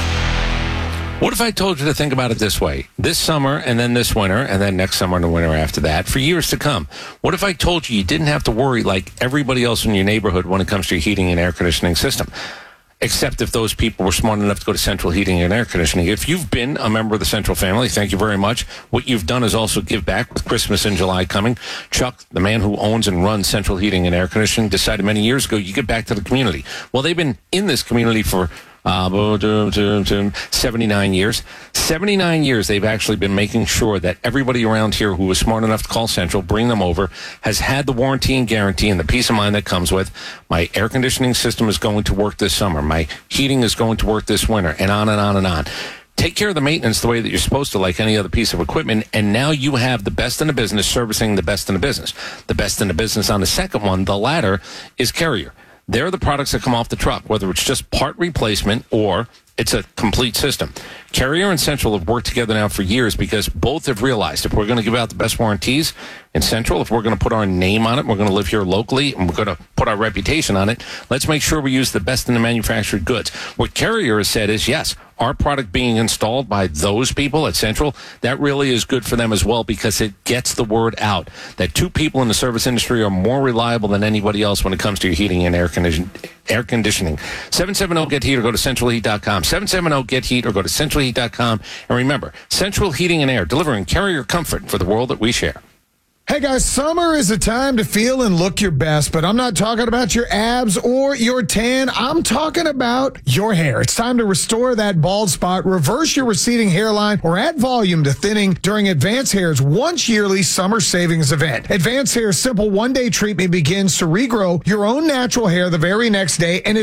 [SPEAKER 14] app.
[SPEAKER 2] What if I told you to think about it this way? This summer, and then this winter, and then next summer and the winter after that, for years to come. What if I told you you didn't have to worry like everybody else in your neighborhood when it comes to your heating and air conditioning system? except if those people were smart enough to go to Central Heating and Air Conditioning. If you've been a member of the Central family, thank you very much. What you've done is also give back with Christmas in July coming. Chuck, the man who owns and runs Central Heating and Air Conditioning, decided many years ago you give back to the community. Well, they've been in this community for Uh, seventy-nine years. seventy-nine years they've actually been making sure that everybody around here who was smart enough to call Central, bring them over, has had the warranty and guarantee and the peace of mind that comes with, my air conditioning system is going to work this summer, my heating is going to work this winter, and on and on and on. Take care of the maintenance the way that you're supposed to, like any other piece of equipment, and now you have the best in the business servicing the best in the business. The best in the business on the second one, the latter, is Carrier. They're the products that come off the truck, whether it's just part replacement or it's a complete system. Carrier and Central have worked together now for years because both have realized if we're going to give out the best warranties in Central, if we're going to put our name on it, we're going to live here locally, and we're going to put our reputation on it, let's make sure we use the best in the manufactured goods. What Carrier has said is, yes, our product being installed by those people at Central, that really is good for them as well because it gets the word out that two people in the service industry are more reliable than anybody else when it comes to your heating and air conditioning. Air conditioning. seven seven zero get heat or go to central heat dot com. seven seven zero get heat or go to central heat dot com. And remember, Central Heating and Air, delivering Carrier comfort for the world that we share.
[SPEAKER 9] Hey guys, summer is a time to feel and look your best, but I'm not talking about your abs or your tan. I'm talking about your hair. It's time to restore that bald spot, reverse your receding hairline, or add volume to thinning during Advanced Hair's once yearly summer savings event. Advanced Hair's simple one-day treatment begins to regrow your own natural hair the very next day and